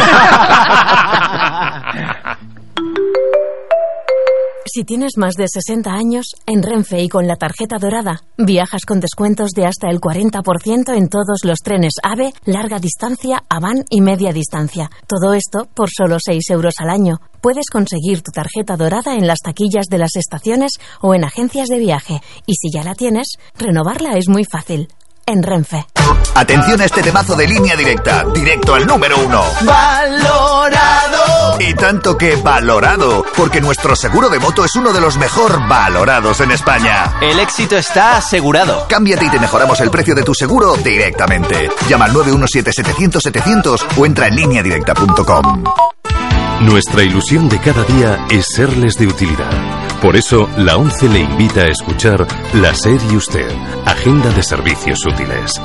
Si tienes más de sesenta años, en Renfe y con la tarjeta dorada, viajas con descuentos de hasta el cuarenta por ciento en todos los trenes AVE, larga distancia, Avant y media distancia. Todo esto por solo seis euros al año. Puedes conseguir tu tarjeta dorada en las taquillas de las estaciones o en agencias de viaje. Y si ya la tienes, renovarla es muy fácil. En Renfe. Atención a este temazo de Línea Directa, directo al número uno. ¡Valorado! Y tanto que valorado, porque nuestro seguro de moto es uno de los mejor valorados en España. El éxito está asegurado. Cámbiate y te mejoramos el precio de tu seguro directamente. Llama al nueve uno siete setecientos setecientos o entra en línea directa punto com. Nuestra ilusión de cada día es serles de utilidad. Por eso, la ONCE le invita a escuchar La SER y Usted, Agenda de Servicios Útiles.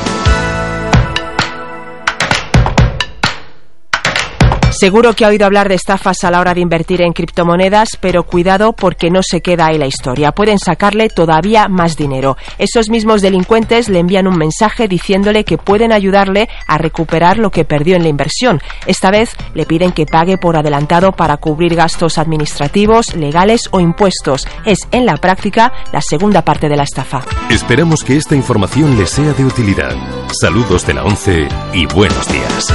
Seguro que ha oído hablar de estafas a la hora de invertir en criptomonedas, pero cuidado porque no se queda ahí la historia. Pueden sacarle todavía más dinero. Esos mismos delincuentes le envían un mensaje diciéndole que pueden ayudarle a recuperar lo que perdió en la inversión. Esta vez le piden que pague por adelantado para cubrir gastos administrativos, legales o impuestos. Es, en la práctica, la segunda parte de la estafa. Esperamos que esta información les sea de utilidad. Saludos de la ONCE y buenos días.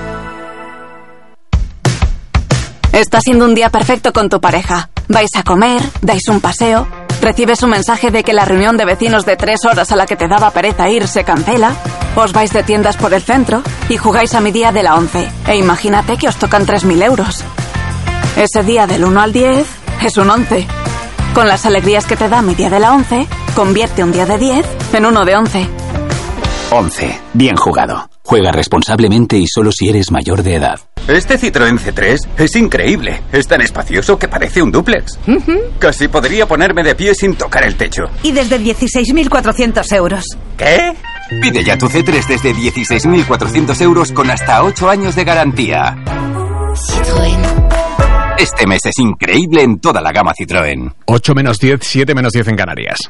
Está siendo un día perfecto con tu pareja. Vais a comer, dais un paseo, recibes un mensaje de que la reunión de vecinos de tres horas a la que te daba pereza ir se cancela, os vais de tiendas por el centro y jugáis a mi día de la once. E imagínate que os tocan tres mil euros. Ese día del uno al diez es un once. Con las alegrías que te da mi día de la once, convierte un día de diez en uno de once. once. Bien jugado. Juega responsablemente y solo si eres mayor de edad. Este Citroën C tres es increíble. Es tan espacioso que parece un dúplex. Uh-huh. Casi podría ponerme de pie sin tocar el techo. Y desde dieciséis mil cuatrocientos euros. ¿Qué? Pide ya tu C tres desde dieciséis mil cuatrocientos euros con hasta ocho años de garantía. Citroën. Este mes es increíble en toda la gama Citroën. ocho menos diez, siete menos diez en Canarias.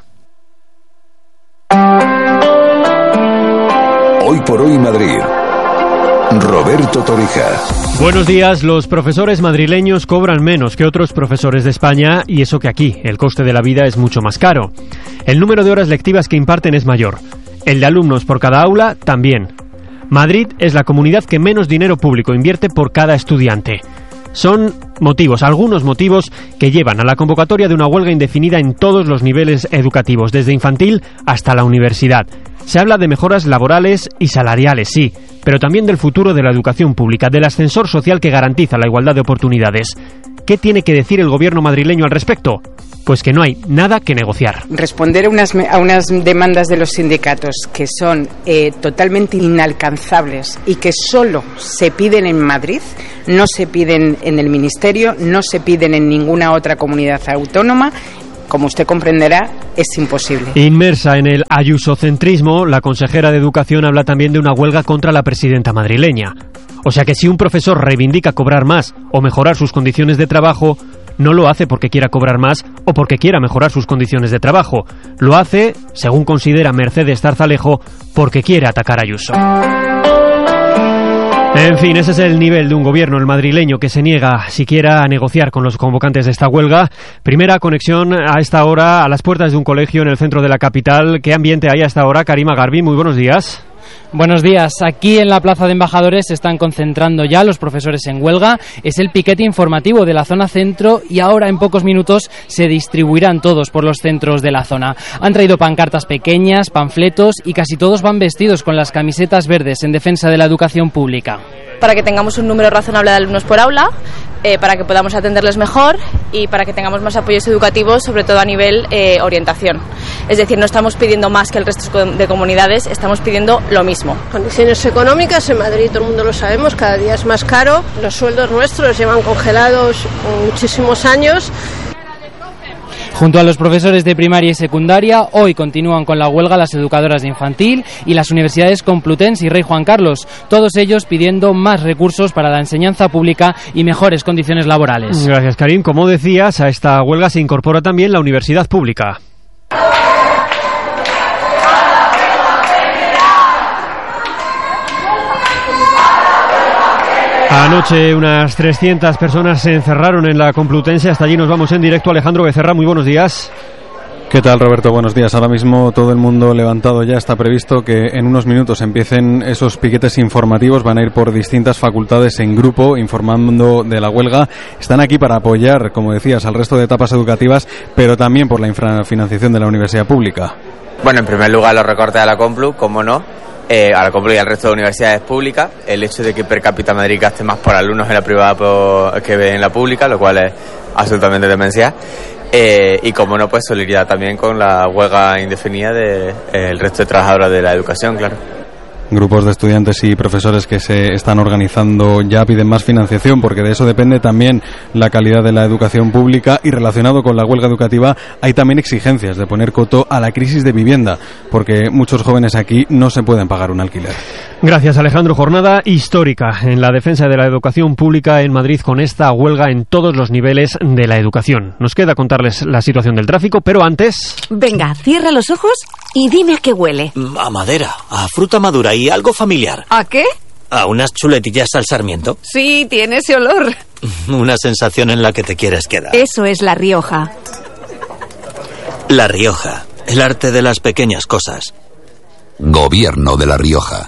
Hoy por hoy Madrid. Roberto Torija. Buenos días. Los profesores madrileños cobran menos que otros profesores de España, y eso que aquí el coste de la vida es mucho más caro. El número de horas lectivas que imparten es mayor. El de alumnos por cada aula también. Madrid es la comunidad que menos dinero público invierte por cada estudiante. Son motivos, algunos motivos que llevan a la convocatoria de una huelga indefinida en todos los niveles educativos, desde infantil hasta la universidad. Se habla de mejoras laborales y salariales, sí, pero también del futuro de la educación pública, del ascensor social que garantiza la igualdad de oportunidades. ¿Qué tiene que decir el gobierno madrileño al respecto? Pues que no hay nada que negociar. Responder a unas, a unas demandas de los sindicatos que son eh, totalmente inalcanzables y que solo se piden en Madrid, no se piden en el Ministerio, no se piden en ninguna otra comunidad autónoma. Como usted comprenderá, es imposible. Inmersa en el ayusocentrismo, la consejera de Educación habla también de una huelga contra la presidenta madrileña. O sea que si un profesor reivindica cobrar más o mejorar sus condiciones de trabajo, no lo hace porque quiera cobrar más o porque quiera mejorar sus condiciones de trabajo. Lo hace, según considera Mercedes Zarzalejo, porque quiere atacar a Ayuso. En fin, ese es el nivel de un gobierno, el madrileño, que se niega siquiera a negociar con los convocantes de esta huelga. Primera conexión a esta hora a las puertas de un colegio en el centro de la capital. ¿Qué ambiente hay a esta hora? Karima Garbi, muy buenos días. Buenos días. Aquí en la Plaza de Embajadores se están concentrando ya los profesores en huelga. Es el piquete informativo de la zona centro y ahora en pocos minutos se distribuirán todos por los centros de la zona. Han traído pancartas pequeñas, panfletos y casi todos van vestidos con las camisetas verdes en defensa de la educación pública. Para que tengamos un número razonable de alumnos por aula, eh, para que podamos atenderles mejor y para que tengamos más apoyos educativos, sobre todo a nivel eh, orientación. Es decir, no estamos pidiendo más que el resto de comunidades, estamos pidiendo lo mismo. Condiciones económicas en Madrid, todo el mundo lo sabemos, cada día es más caro. Los sueldos nuestros llevan congelados muchísimos años. Junto a los profesores de primaria y secundaria, hoy continúan con la huelga las educadoras de infantil y las universidades Complutense y Rey Juan Carlos, todos ellos pidiendo más recursos para la enseñanza pública y mejores condiciones laborales. Gracias, Karim. Como decías, a esta huelga se incorpora también la universidad pública. Anoche unas trescientas personas se encerraron en la Complutense. Hasta allí nos vamos en directo. Alejandro Becerra, muy buenos días. ¿Qué tal, Roberto? Buenos días. Ahora mismo todo el mundo levantado ya. Está previsto que en unos minutos empiecen esos piquetes informativos. Van a ir por distintas facultades en grupo informando de la huelga. Están aquí para apoyar, como decías, al resto de etapas educativas, pero también por la infrafinanciación de la universidad pública. Bueno, en primer lugar los recortes a la Complu, como no. Eh, a la Complu y al resto de universidades públicas, el hecho de que per cápita Madrid gaste más por alumnos en la privada por, que en la pública, lo cual es absolutamente demencial. Eh, y como no, pues solidaridad también con la huelga indefinida del de, eh, resto de trabajadoras de la educación, claro. Grupos de estudiantes y profesores que se están organizando ya piden más financiación, porque de eso depende también la calidad de la educación pública, y relacionado con la huelga educativa hay también exigencias de poner coto a la crisis de vivienda, porque muchos jóvenes aquí no se pueden pagar un alquiler. Gracias, Alejandro. Jornada histórica en la defensa de la educación pública en Madrid, con esta huelga en todos los niveles de la educación. Nos queda contarles la situación del tráfico, pero antes... Venga, cierra los ojos y dime a qué huele. A madera, a fruta madura y algo familiar. ¿A qué? A unas chuletillas al sarmiento. Sí, tiene ese olor. Una sensación en la que te quieres quedar. Eso es La Rioja. La Rioja, el arte de las pequeñas cosas. Gobierno de La Rioja.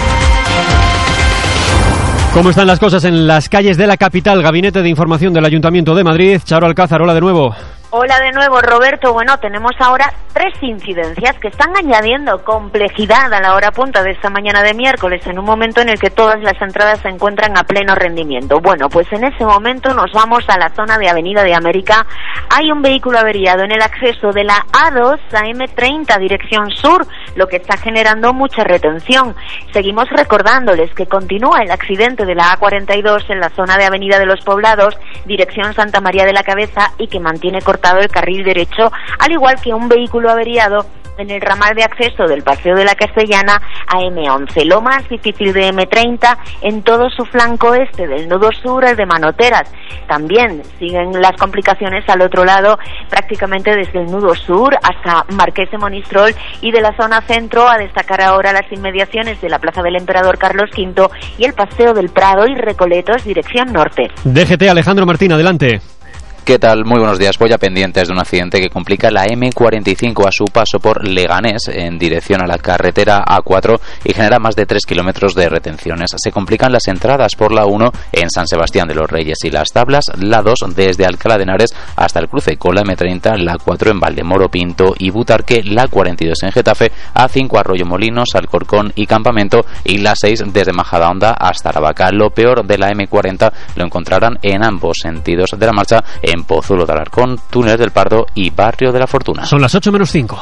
¿Cómo están las cosas en las calles de la capital? Gabinete de Información del Ayuntamiento de Madrid. Charo Alcázar, hola de nuevo. Hola de nuevo, Roberto. Bueno, tenemos ahora tres incidencias que están añadiendo complejidad a la hora punta de esta mañana de miércoles, en un momento en el que todas las entradas se encuentran a pleno rendimiento. Bueno, pues en ese momento nos vamos a la zona de Avenida de América. Hay un vehículo averiado en el acceso de la A dos a eme treinta, dirección sur, lo que está generando mucha retención. Seguimos recordándoles que continúa el accidente de la A cuarenta y dos en la zona de Avenida de los Poblados, dirección Santa María de la Cabeza, y que mantiene cortado el carril derecho, al igual que un vehículo averiado en el ramal de acceso del Paseo de la Castellana a eme once. Lo más difícil de eme treinta en todo su flanco este, del nudo sur, el de Manoteras. También siguen las complicaciones al otro lado, prácticamente desde el nudo sur hasta Marqués de Monistrol, y de la zona centro a destacar ahora las inmediaciones de la Plaza del Emperador Carlos quinto y el Paseo del Prado y Recoletos, dirección norte. D G T, Alejandro Martín, adelante. ¿Qué tal? Muy buenos días. Voy a pendientes de un accidente que complica la eme cuarenta y cinco a su paso por Leganés en dirección a la carretera A cuatro y genera más de tres kilómetros de retenciones. Se complican las entradas por la uno en San Sebastián de los Reyes y Las Tablas, la dos desde Alcalá de Henares hasta el cruce con la eme treinta, la cuatro en Valdemoro, Pinto y Butarque, la cuarenta y dos en Getafe, A cinco Arroyo Molinos, Alcorcón y Campamento y la seis desde Majadahonda hasta Aravaca. Lo peor de la eme cuarenta lo encontrarán en ambos sentidos de la marcha, en Pozuelo de Alarcón, Túneles del Pardo y Barrio de la Fortuna. Son las ocho menos cinco.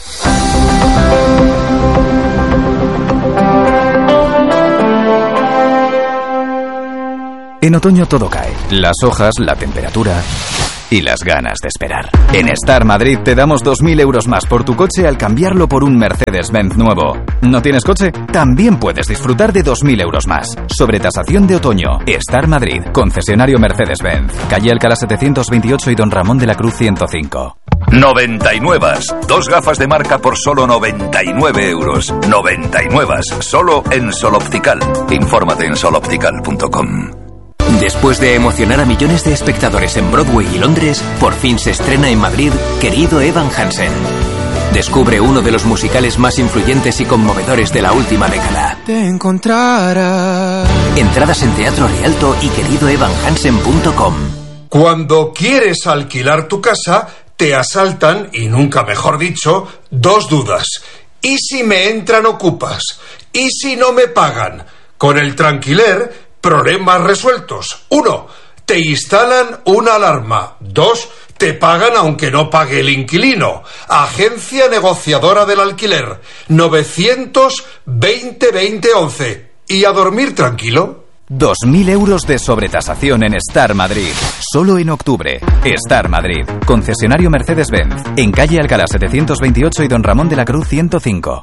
En otoño todo cae. Las hojas, la temperatura y las ganas de esperar. En Star Madrid te damos dos mil euros más por tu coche al cambiarlo por un Mercedes-Benz nuevo. ¿No tienes coche? También puedes disfrutar de dos mil euros más. Sobre tasación de otoño. Star Madrid, concesionario Mercedes-Benz. Calle Alcalá setecientos veintiocho y Don Ramón de la Cruz ciento cinco. noventa y nueve. Dos gafas de marca por solo noventa y nueve euros. noventa y nueve. Solo en Sol Optical. Infórmate en sol optical punto com. Después de emocionar a millones de espectadores en Broadway y Londres, por fin se estrena en Madrid Querido Evan Hansen. Descubre uno de los musicales más influyentes y conmovedores de la última década. Te encontrarás. Entradas en Teatro Rialto y querido evan hansen punto com. Cuando quieres alquilar tu casa, te asaltan, y nunca mejor dicho, dos dudas. ¿Y si me entran ocupas? ¿Y si no me pagan? Con el Tranquiler, problemas resueltos. Uno, te instalan una alarma. Dos, te pagan aunque no pague el inquilino. Agencia negociadora del alquiler. novecientos veinte veinte once. ¿Y a dormir tranquilo? dos mil euros de sobretasación en Star Madrid. Solo en octubre. Star Madrid. Concesionario Mercedes-Benz. En calle Alcalá setecientos veintiocho y Don Ramón de la Cruz ciento cinco.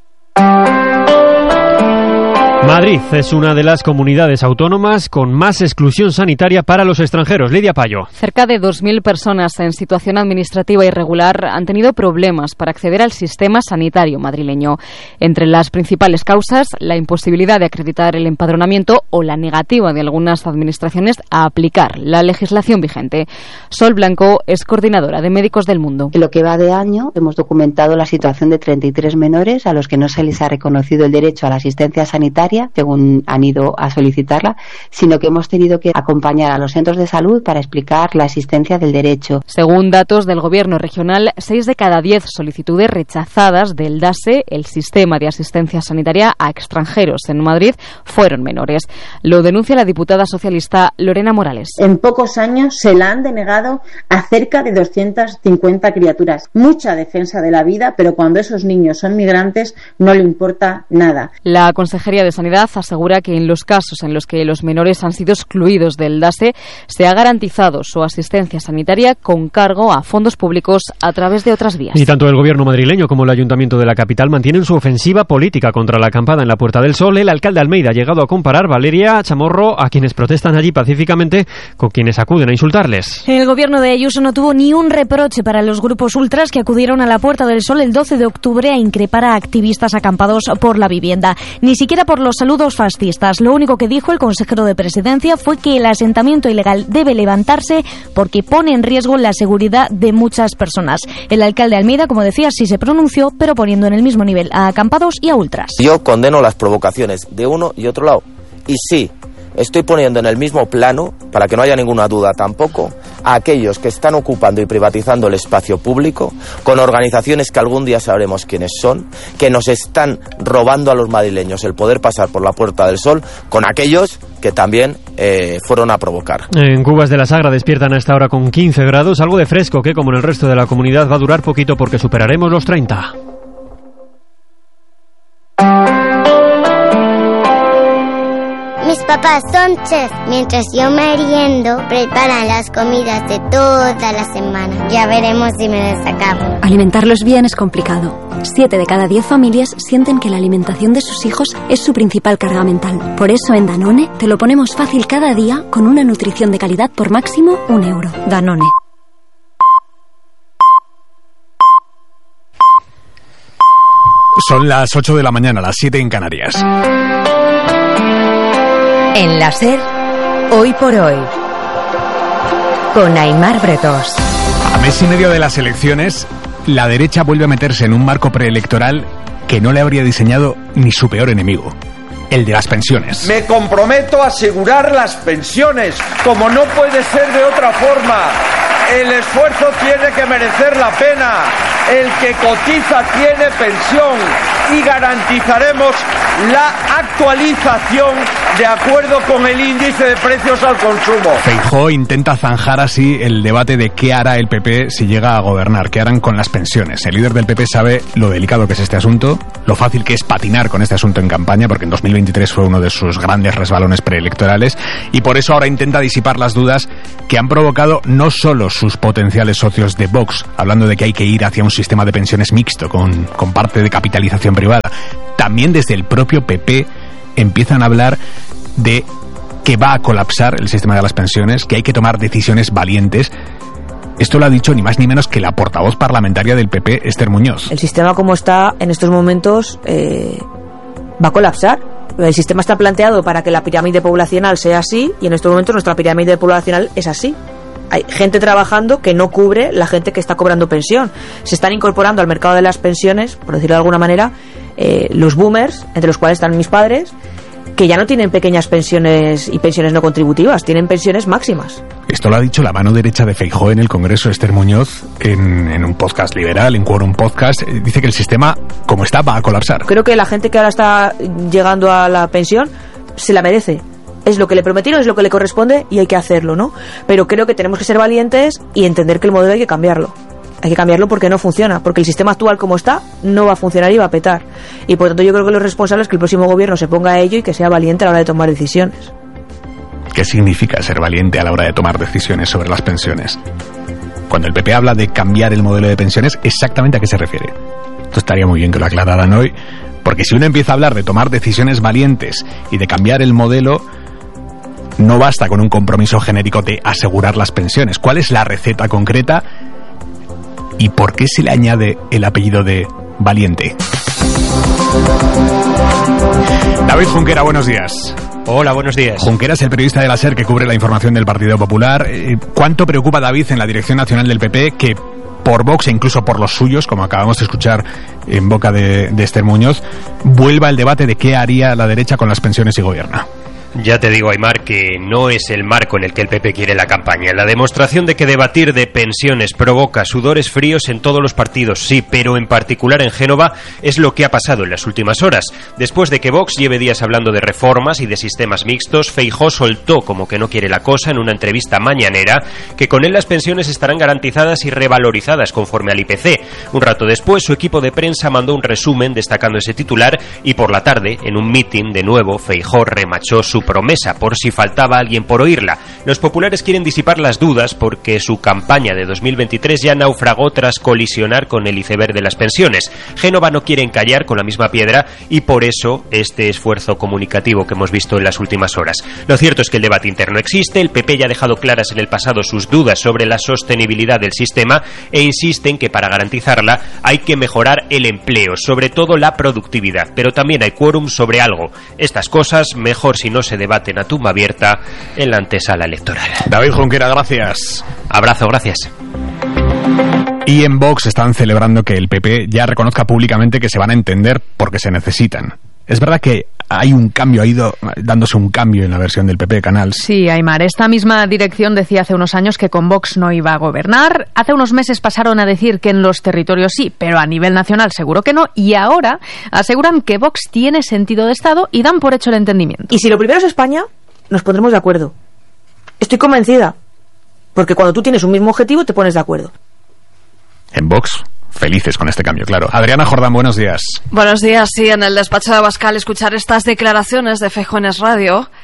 Madrid es una de las comunidades autónomas con más exclusión sanitaria para los extranjeros. Lidia Payo. Cerca de dos mil personas en situación administrativa irregular han tenido problemas para acceder al sistema sanitario madrileño. Entre las principales causas, la imposibilidad de acreditar el empadronamiento o la negativa de algunas administraciones a aplicar la legislación vigente. Sol Blanco es coordinadora de Médicos del Mundo. En lo que va de año, hemos documentado la situación de treinta y tres menores a los que no se les ha reconocido el derecho a la asistencia sanitaria según han ido a solicitarla, sino que hemos tenido que acompañar a los centros de salud para explicar la existencia del derecho. Según datos del Gobierno regional, seis de cada diez solicitudes rechazadas del DASE, el sistema de asistencia sanitaria a extranjeros en Madrid, fueron menores. Lo denuncia la diputada socialista Lorena Morales. En pocos años se la han denegado a cerca de doscientas cincuenta criaturas. Mucha defensa de la vida, pero cuando esos niños son migrantes no le importa nada. La Consejería de Sanidad asegura que en los casos en los que los menores han sido excluidos del DASE se ha garantizado su asistencia sanitaria con cargo a fondos públicos a través de otras vías. Y tanto el gobierno madrileño como el ayuntamiento de la capital mantienen su ofensiva política contra la acampada en la Puerta del Sol. El alcalde Almeida ha llegado a comparar, Valeria Chamorro, a quienes protestan allí pacíficamente con quienes acuden a insultarles. El gobierno de Ayuso no tuvo ni un reproche para los grupos ultras que acudieron a la Puerta del Sol el doce de octubre a increpar a activistas acampados por la vivienda. Ni siquiera por los saludos fascistas. Lo único que dijo el consejero de Presidencia fue que el asentamiento ilegal debe levantarse porque pone en riesgo la seguridad de muchas personas. El alcalde Almeida, como decía, sí se pronunció, pero poniendo en el mismo nivel a acampados y a ultras. Yo condeno las provocaciones de uno y otro lado. Y sí, estoy poniendo en el mismo plano, para que no haya ninguna duda tampoco, a aquellos que están ocupando y privatizando el espacio público, con organizaciones que algún día sabremos quiénes son, que nos están robando a los madrileños el poder pasar por la Puerta del Sol, con aquellos que también eh, fueron a provocar. En Cubas de la Sagra despiertan a esta hora con quince grados, algo de fresco que, como en el resto de la comunidad, va a durar poquito porque superaremos los treinta. Mis papás son chefs. Mientras yo meriendo, preparan las comidas de toda la semana. Ya veremos si me destacamos. Alimentarlos bien es complicado. Siete de cada diez familias sienten que la alimentación de sus hijos es su principal carga mental. Por eso en Danone te lo ponemos fácil cada día con una nutrición de calidad por máximo un euro. Danone. Son las ocho de la mañana, las siete en Canarias. En la SER, hoy por hoy, con Aimar Bretos. A mes y medio de las elecciones, la derecha vuelve a meterse en un marco preelectoral que no le habría diseñado ni su peor enemigo, el de las pensiones. Me comprometo a asegurar las pensiones, como no puede ser de otra forma. El esfuerzo tiene que merecer la pena. El que cotiza tiene pensión y garantizaremos la actualización de acuerdo con el índice de precios al consumo. Feijóo intenta zanjar así el debate de qué hará el P P si llega a gobernar, qué harán con las pensiones. El líder del P P sabe lo delicado que es este asunto, lo fácil que es patinar con este asunto en campaña, porque en dos mil veintitrés fue uno de sus grandes resbalones preelectorales, y por eso ahora intenta disipar las dudas que han provocado no solo sus potenciales socios de Vox, hablando de que hay que ir hacia un sistema de pensiones mixto con, con parte de capitalización privada. También desde el propio P P empiezan a hablar de que va a colapsar el sistema de las pensiones, que hay que tomar decisiones valientes. Esto lo ha dicho ni más ni menos que la portavoz parlamentaria del P P, Esther Muñoz. El sistema como está en estos momentos eh, va a colapsar. El sistema está planteado para que la pirámide poblacional sea así, y en estos momentos nuestra pirámide poblacional es así. Hay gente trabajando que no cubre la gente que está cobrando pensión. Se están incorporando al mercado de las pensiones, por decirlo de alguna manera, eh, los boomers, entre los cuales están mis padres, que ya no tienen pequeñas pensiones y pensiones no contributivas, tienen pensiones máximas. Esto lo ha dicho la mano derecha de Feijóo en el Congreso, Esther Muñoz, en, en un podcast liberal, en Quorum Podcast. Dice que el sistema, como está, va a colapsar. Creo que la gente que ahora está llegando a la pensión se la merece. Es lo que le prometieron, es lo que le corresponde y hay que hacerlo, ¿no? Pero creo que tenemos que ser valientes y entender que el modelo hay que cambiarlo. Hay que cambiarlo porque no funciona, porque el sistema actual como está no va a funcionar y va a petar. Y por tanto yo creo que lo responsable es que el próximo gobierno se ponga a ello y que sea valiente a la hora de tomar decisiones. ¿Qué significa ser valiente a la hora de tomar decisiones sobre las pensiones? Cuando el P P habla de cambiar el modelo de pensiones, ¿exactamente a qué se refiere? Esto estaría muy bien que lo aclararan hoy, porque si uno empieza a hablar de tomar decisiones valientes y de cambiar el modelo, no basta con un compromiso genérico de asegurar las pensiones. ¿Cuál es la receta concreta? ¿Y por qué se le añade el apellido de valiente? David Junquera, buenos días. Hola, buenos días. Junquera es el periodista de la SER que cubre la información del Partido Popular. ¿Cuánto preocupa David en la dirección nacional del P P que por Vox e incluso por los suyos, como acabamos de escuchar en boca de, de Esther Muñoz, vuelva el debate de qué haría la derecha con las pensiones si gobierna? Ya te digo, Aimar, que no es el marco en el que el P P quiere la campaña. La demostración de que debatir de pensiones provoca sudores fríos en todos los partidos, sí, pero en particular en Génova es lo que ha pasado en las últimas horas. Después de que Vox lleve días hablando de reformas y de sistemas mixtos, Feijóo soltó como que no quiere la cosa en una entrevista mañanera que con él las pensiones estarán garantizadas y revalorizadas conforme al I P C. Un rato después, su equipo de prensa mandó un resumen destacando ese titular y por la tarde, en un mitin, de nuevo, Feijóo remachó su promesa, por si faltaba alguien por oírla. Los populares quieren disipar las dudas porque su campaña de dos mil veintitrés ya naufragó tras colisionar con el iceberg de las pensiones. Génova no quiere encallar con la misma piedra y por eso este esfuerzo comunicativo que hemos visto en las últimas horas. Lo cierto es que el debate interno existe, el P P ya ha dejado claras en el pasado sus dudas sobre la sostenibilidad del sistema e insiste en que para garantizarla hay que mejorar el empleo, sobre todo la productividad, pero también hay quórum sobre algo. Estas cosas mejor si no se debaten a tumba abierta en la antesala electoral. David Junquera, gracias. Abrazo, gracias. Y en Vox están celebrando que el P P ya reconozca públicamente que se van a entender porque se necesitan. Es verdad que hay un cambio, ha ido dándose un cambio en la versión del P P Canals. Sí, Aimar, esta misma dirección decía hace unos años que con Vox no iba a gobernar. Hace unos meses pasaron a decir que en los territorios sí, pero a nivel nacional seguro que no. Y ahora aseguran que Vox tiene sentido de Estado y dan por hecho el entendimiento. Y si lo primero es España, nos pondremos de acuerdo. Estoy convencida, porque cuando tú tienes un mismo objetivo te pones de acuerdo. En Vox, felices con este cambio, claro. Adriana Jordán, buenos días. Buenos días, sí, en el despacho de Abascal escuchar estas declaraciones de Feijóo en Es Radio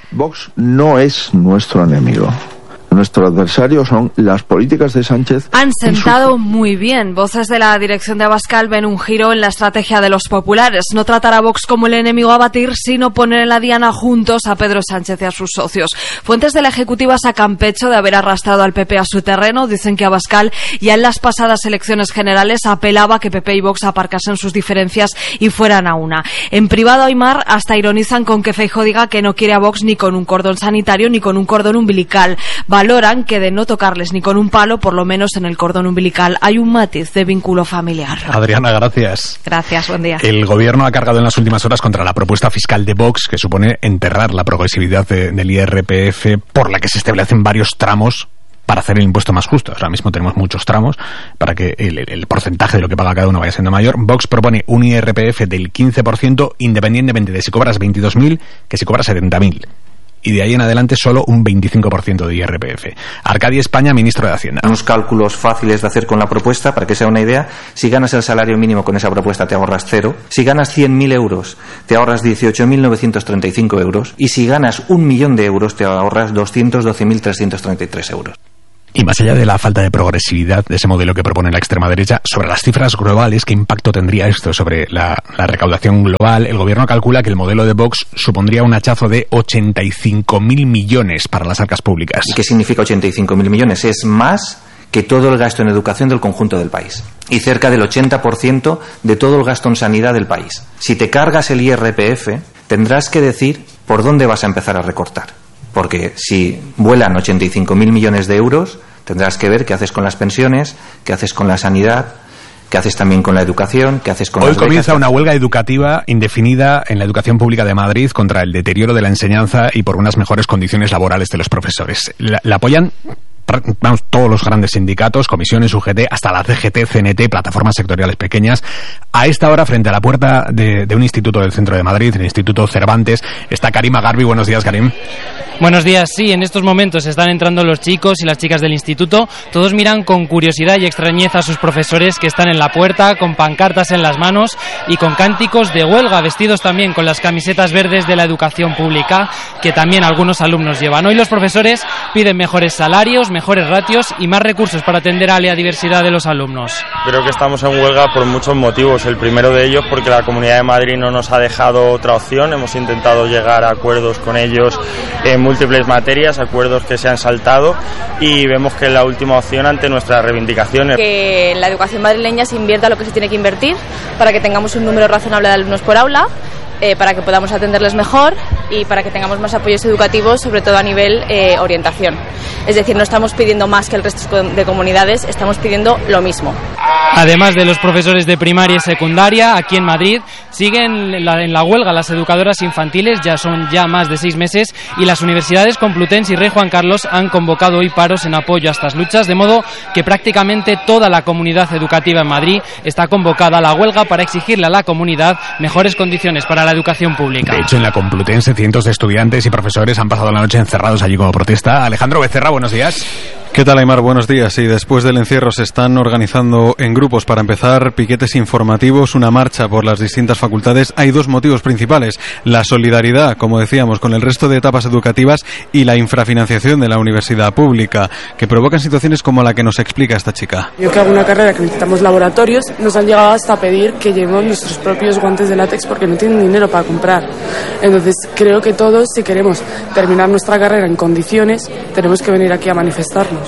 Vox no es nuestro enemigo. Nuestro adversario son las políticas de Sánchez. Han sentado muy bien. Voces de la dirección de Abascal ven un giro en la estrategia de los populares. No tratar a Vox como el enemigo a batir, sino poner en la diana juntos a Pedro Sánchez y a sus socios. Fuentes de la Ejecutiva sacan pecho de haber arrastrado al P P a su terreno. Dicen que Abascal ya en las pasadas elecciones generales apelaba a que P P y Vox aparcasen sus diferencias y fueran a una. En privado, Aimar, hasta ironizan con que Feijóo diga que no quiere a Vox ni con un cordón sanitario ni con un cordón umbilical. Valoran que de no tocarles ni con un palo, por lo menos en el cordón umbilical hay un matiz de vínculo familiar. Adriana, gracias. Gracias, buen día. El gobierno ha cargado en las últimas horas contra la propuesta fiscal de Vox, que supone enterrar la progresividad de, del I R P F, por la que se establecen varios tramos para hacer el impuesto más justo. Ahora mismo tenemos muchos tramos para que el, el porcentaje de lo que paga cada uno vaya siendo mayor. Vox propone un I R P F del quince por ciento independientemente de si cobras veintidós mil que si cobras setenta mil. Y de ahí en adelante solo un veinticinco por ciento de I R P F. Arcadi España, ministro de Hacienda. Unos cálculos fáciles de hacer con la propuesta, para que sea una idea. Si ganas el salario mínimo con esa propuesta te ahorras cero. Si ganas cien mil euros te ahorras dieciocho mil novecientos treinta y cinco euros. Y si ganas un millón de euros te ahorras doscientos doce mil trescientos treinta y tres euros. Y más allá de la falta de progresividad de ese modelo que propone la extrema derecha, sobre las cifras globales, ¿qué impacto tendría esto sobre la, la recaudación global? El gobierno calcula que el modelo de Vox supondría un hachazo de ochenta y cinco mil millones para las arcas públicas. ¿Y qué significa ochenta y cinco mil millones? Es más que todo el gasto en educación del conjunto del país. Y cerca del ochenta por ciento de todo el gasto en sanidad del país. Si te cargas el I R P F, tendrás que decir por dónde vas a empezar a recortar. Porque si vuelan ochenta y cinco mil millones de euros, tendrás que ver qué haces con las pensiones, qué haces con la sanidad, qué haces también con la educación, qué haces con Hoy las becas. comienza una huelga educativa indefinida en la educación pública de Madrid contra el deterioro de la enseñanza y por unas mejores condiciones laborales de los profesores. La, la apoyan vamos, todos los grandes sindicatos, comisiones, U G T, hasta la C G T, C N T, plataformas sectoriales pequeñas. A esta hora, frente a la puerta de, de un instituto del centro de Madrid, el Instituto Cervantes, está Karima Garbi. Buenos días, Karim. Buenos días, sí, en estos momentos están entrando los chicos y las chicas del instituto. Todos miran con curiosidad y extrañeza a sus profesores que están en la puerta con pancartas en las manos y con cánticos de huelga, vestidos también con las camisetas verdes de la educación pública que también algunos alumnos llevan. Hoy los profesores piden mejores salarios, mejores ratios y más recursos para atender a la diversidad de los alumnos. Creo que estamos en huelga por muchos motivos. El primero de ellos porque la Comunidad de Madrid no nos ha dejado otra opción. Hemos intentado llegar a acuerdos con ellos en múltiples materias, acuerdos que se han saltado, y vemos que es la última opción ante nuestras reivindicaciones. Que en la educación madrileña se invierta lo que se tiene que invertir para que tengamos un número razonable de alumnos por aula, eh, para que podamos atenderles mejor y para que tengamos más apoyos educativos, sobre todo a nivel eh, orientación. Es decir, no estamos pidiendo más que el resto de comunidades, estamos pidiendo lo mismo. Además de los profesores de primaria y secundaria, aquí en Madrid siguen en la, en la huelga las educadoras infantiles, ya son ya más de seis meses, y las universidades Complutense y Rey Juan Carlos han convocado hoy paros en apoyo a estas luchas, de modo que prácticamente toda la comunidad educativa en Madrid está convocada a la huelga para exigirle a la comunidad mejores condiciones para la educación pública. De hecho, en la Complutense cientos de estudiantes y profesores han pasado la noche encerrados allí como protesta. Alejandro Becerra, buenos días. ¿Qué tal, Aimar? Buenos días. Y después del encierro se están organizando en grupos para empezar piquetes informativos, una marcha por las distintas facultades. Hay dos motivos principales: la solidaridad, como decíamos, con el resto de etapas educativas, y la infrafinanciación de la universidad pública, que provocan situaciones como la que nos explica esta chica. Yo que hago una carrera que necesitamos laboratorios, nos han llegado hasta a pedir que llevemos nuestros propios guantes de látex porque no tienen dinero para comprar. Entonces creo que todos, si queremos terminar nuestra carrera en condiciones, tenemos que venir aquí a manifestarnos.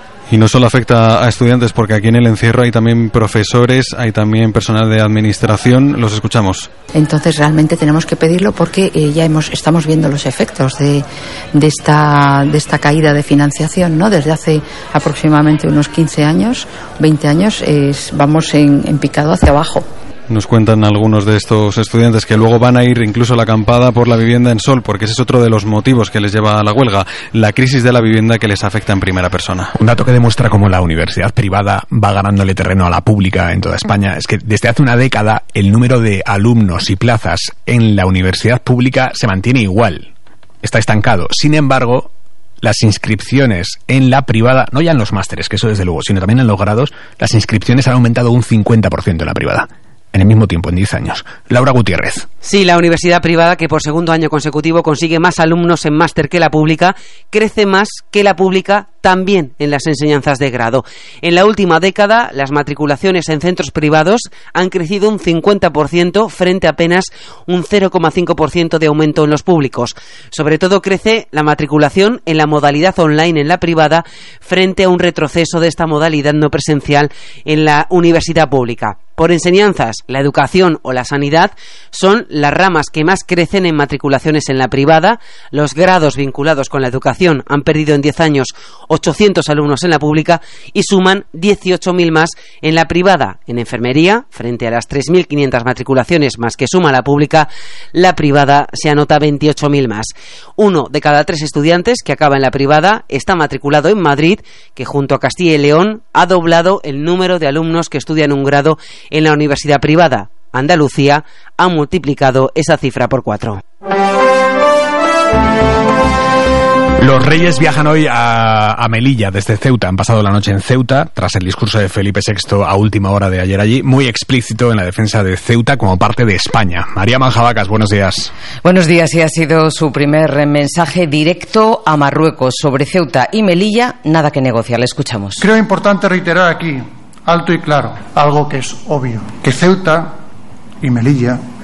Y no solo afecta a estudiantes, porque aquí en el encierro hay también profesores, hay también personal de administración. Los escuchamos. Entonces realmente tenemos que pedirlo porque eh, ya hemos estamos viendo los efectos de, de esta de esta caída de financiación, ¿no? Desde hace aproximadamente unos quince años, veinte años, eh, vamos en, en picado hacia abajo. Nos cuentan algunos de estos estudiantes que luego van a ir incluso a la acampada por la vivienda en Sol, porque ese es otro de los motivos que les lleva a la huelga, la crisis de la vivienda que les afecta en primera persona. Un dato que demuestra cómo la universidad privada va ganándole terreno a la pública en toda España es que desde hace una década el número de alumnos y plazas en la universidad pública se mantiene igual, está estancado. Sin embargo, las inscripciones en la privada, no ya en los másteres, que eso desde luego, sino también en los grados, las inscripciones han aumentado un cincuenta por ciento en la privada. en el mismo tiempo, en diez años. Laura Gutiérrez. Sí, la universidad privada, que por segundo año consecutivo consigue más alumnos en máster que la pública, crece más que la pública también en las enseñanzas de grado. En la última década, las matriculaciones en centros privados han crecido un cincuenta por ciento frente a apenas un cero coma cinco por ciento de aumento en los públicos. Sobre todo crece la matriculación en la modalidad online en la privada frente a un retroceso de esta modalidad no presencial en la universidad pública. Por enseñanzas, la educación o la sanidad son las ramas que más crecen en matriculaciones en la privada. Los grados vinculados con la educación han perdido en diez años ochocientos alumnos en la pública y suman dieciocho mil más en la privada. En enfermería, frente a las tres mil quinientas matriculaciones más que suma la pública, la privada se anota veintiocho mil más. Uno de cada tres estudiantes que acaba en la privada está matriculado en Madrid, que junto a Castilla y León ha doblado el número de alumnos que estudian un grado en la universidad privada. Andalucía ha multiplicado esa cifra por cuatro. Los Reyes viajan hoy a, a Melilla desde Ceuta. Han pasado la noche en Ceuta tras el discurso de Felipe sexto a última hora de ayer allí, muy explícito en la defensa de Ceuta como parte de España. María Manjabacas, buenos días. Buenos días, y ha sido su primer mensaje directo a Marruecos sobre Ceuta y Melilla. Nada que negociar, le escuchamos. Creo importante reiterar aquí, alto y claro, algo que es obvio, que Ceuta y Melilla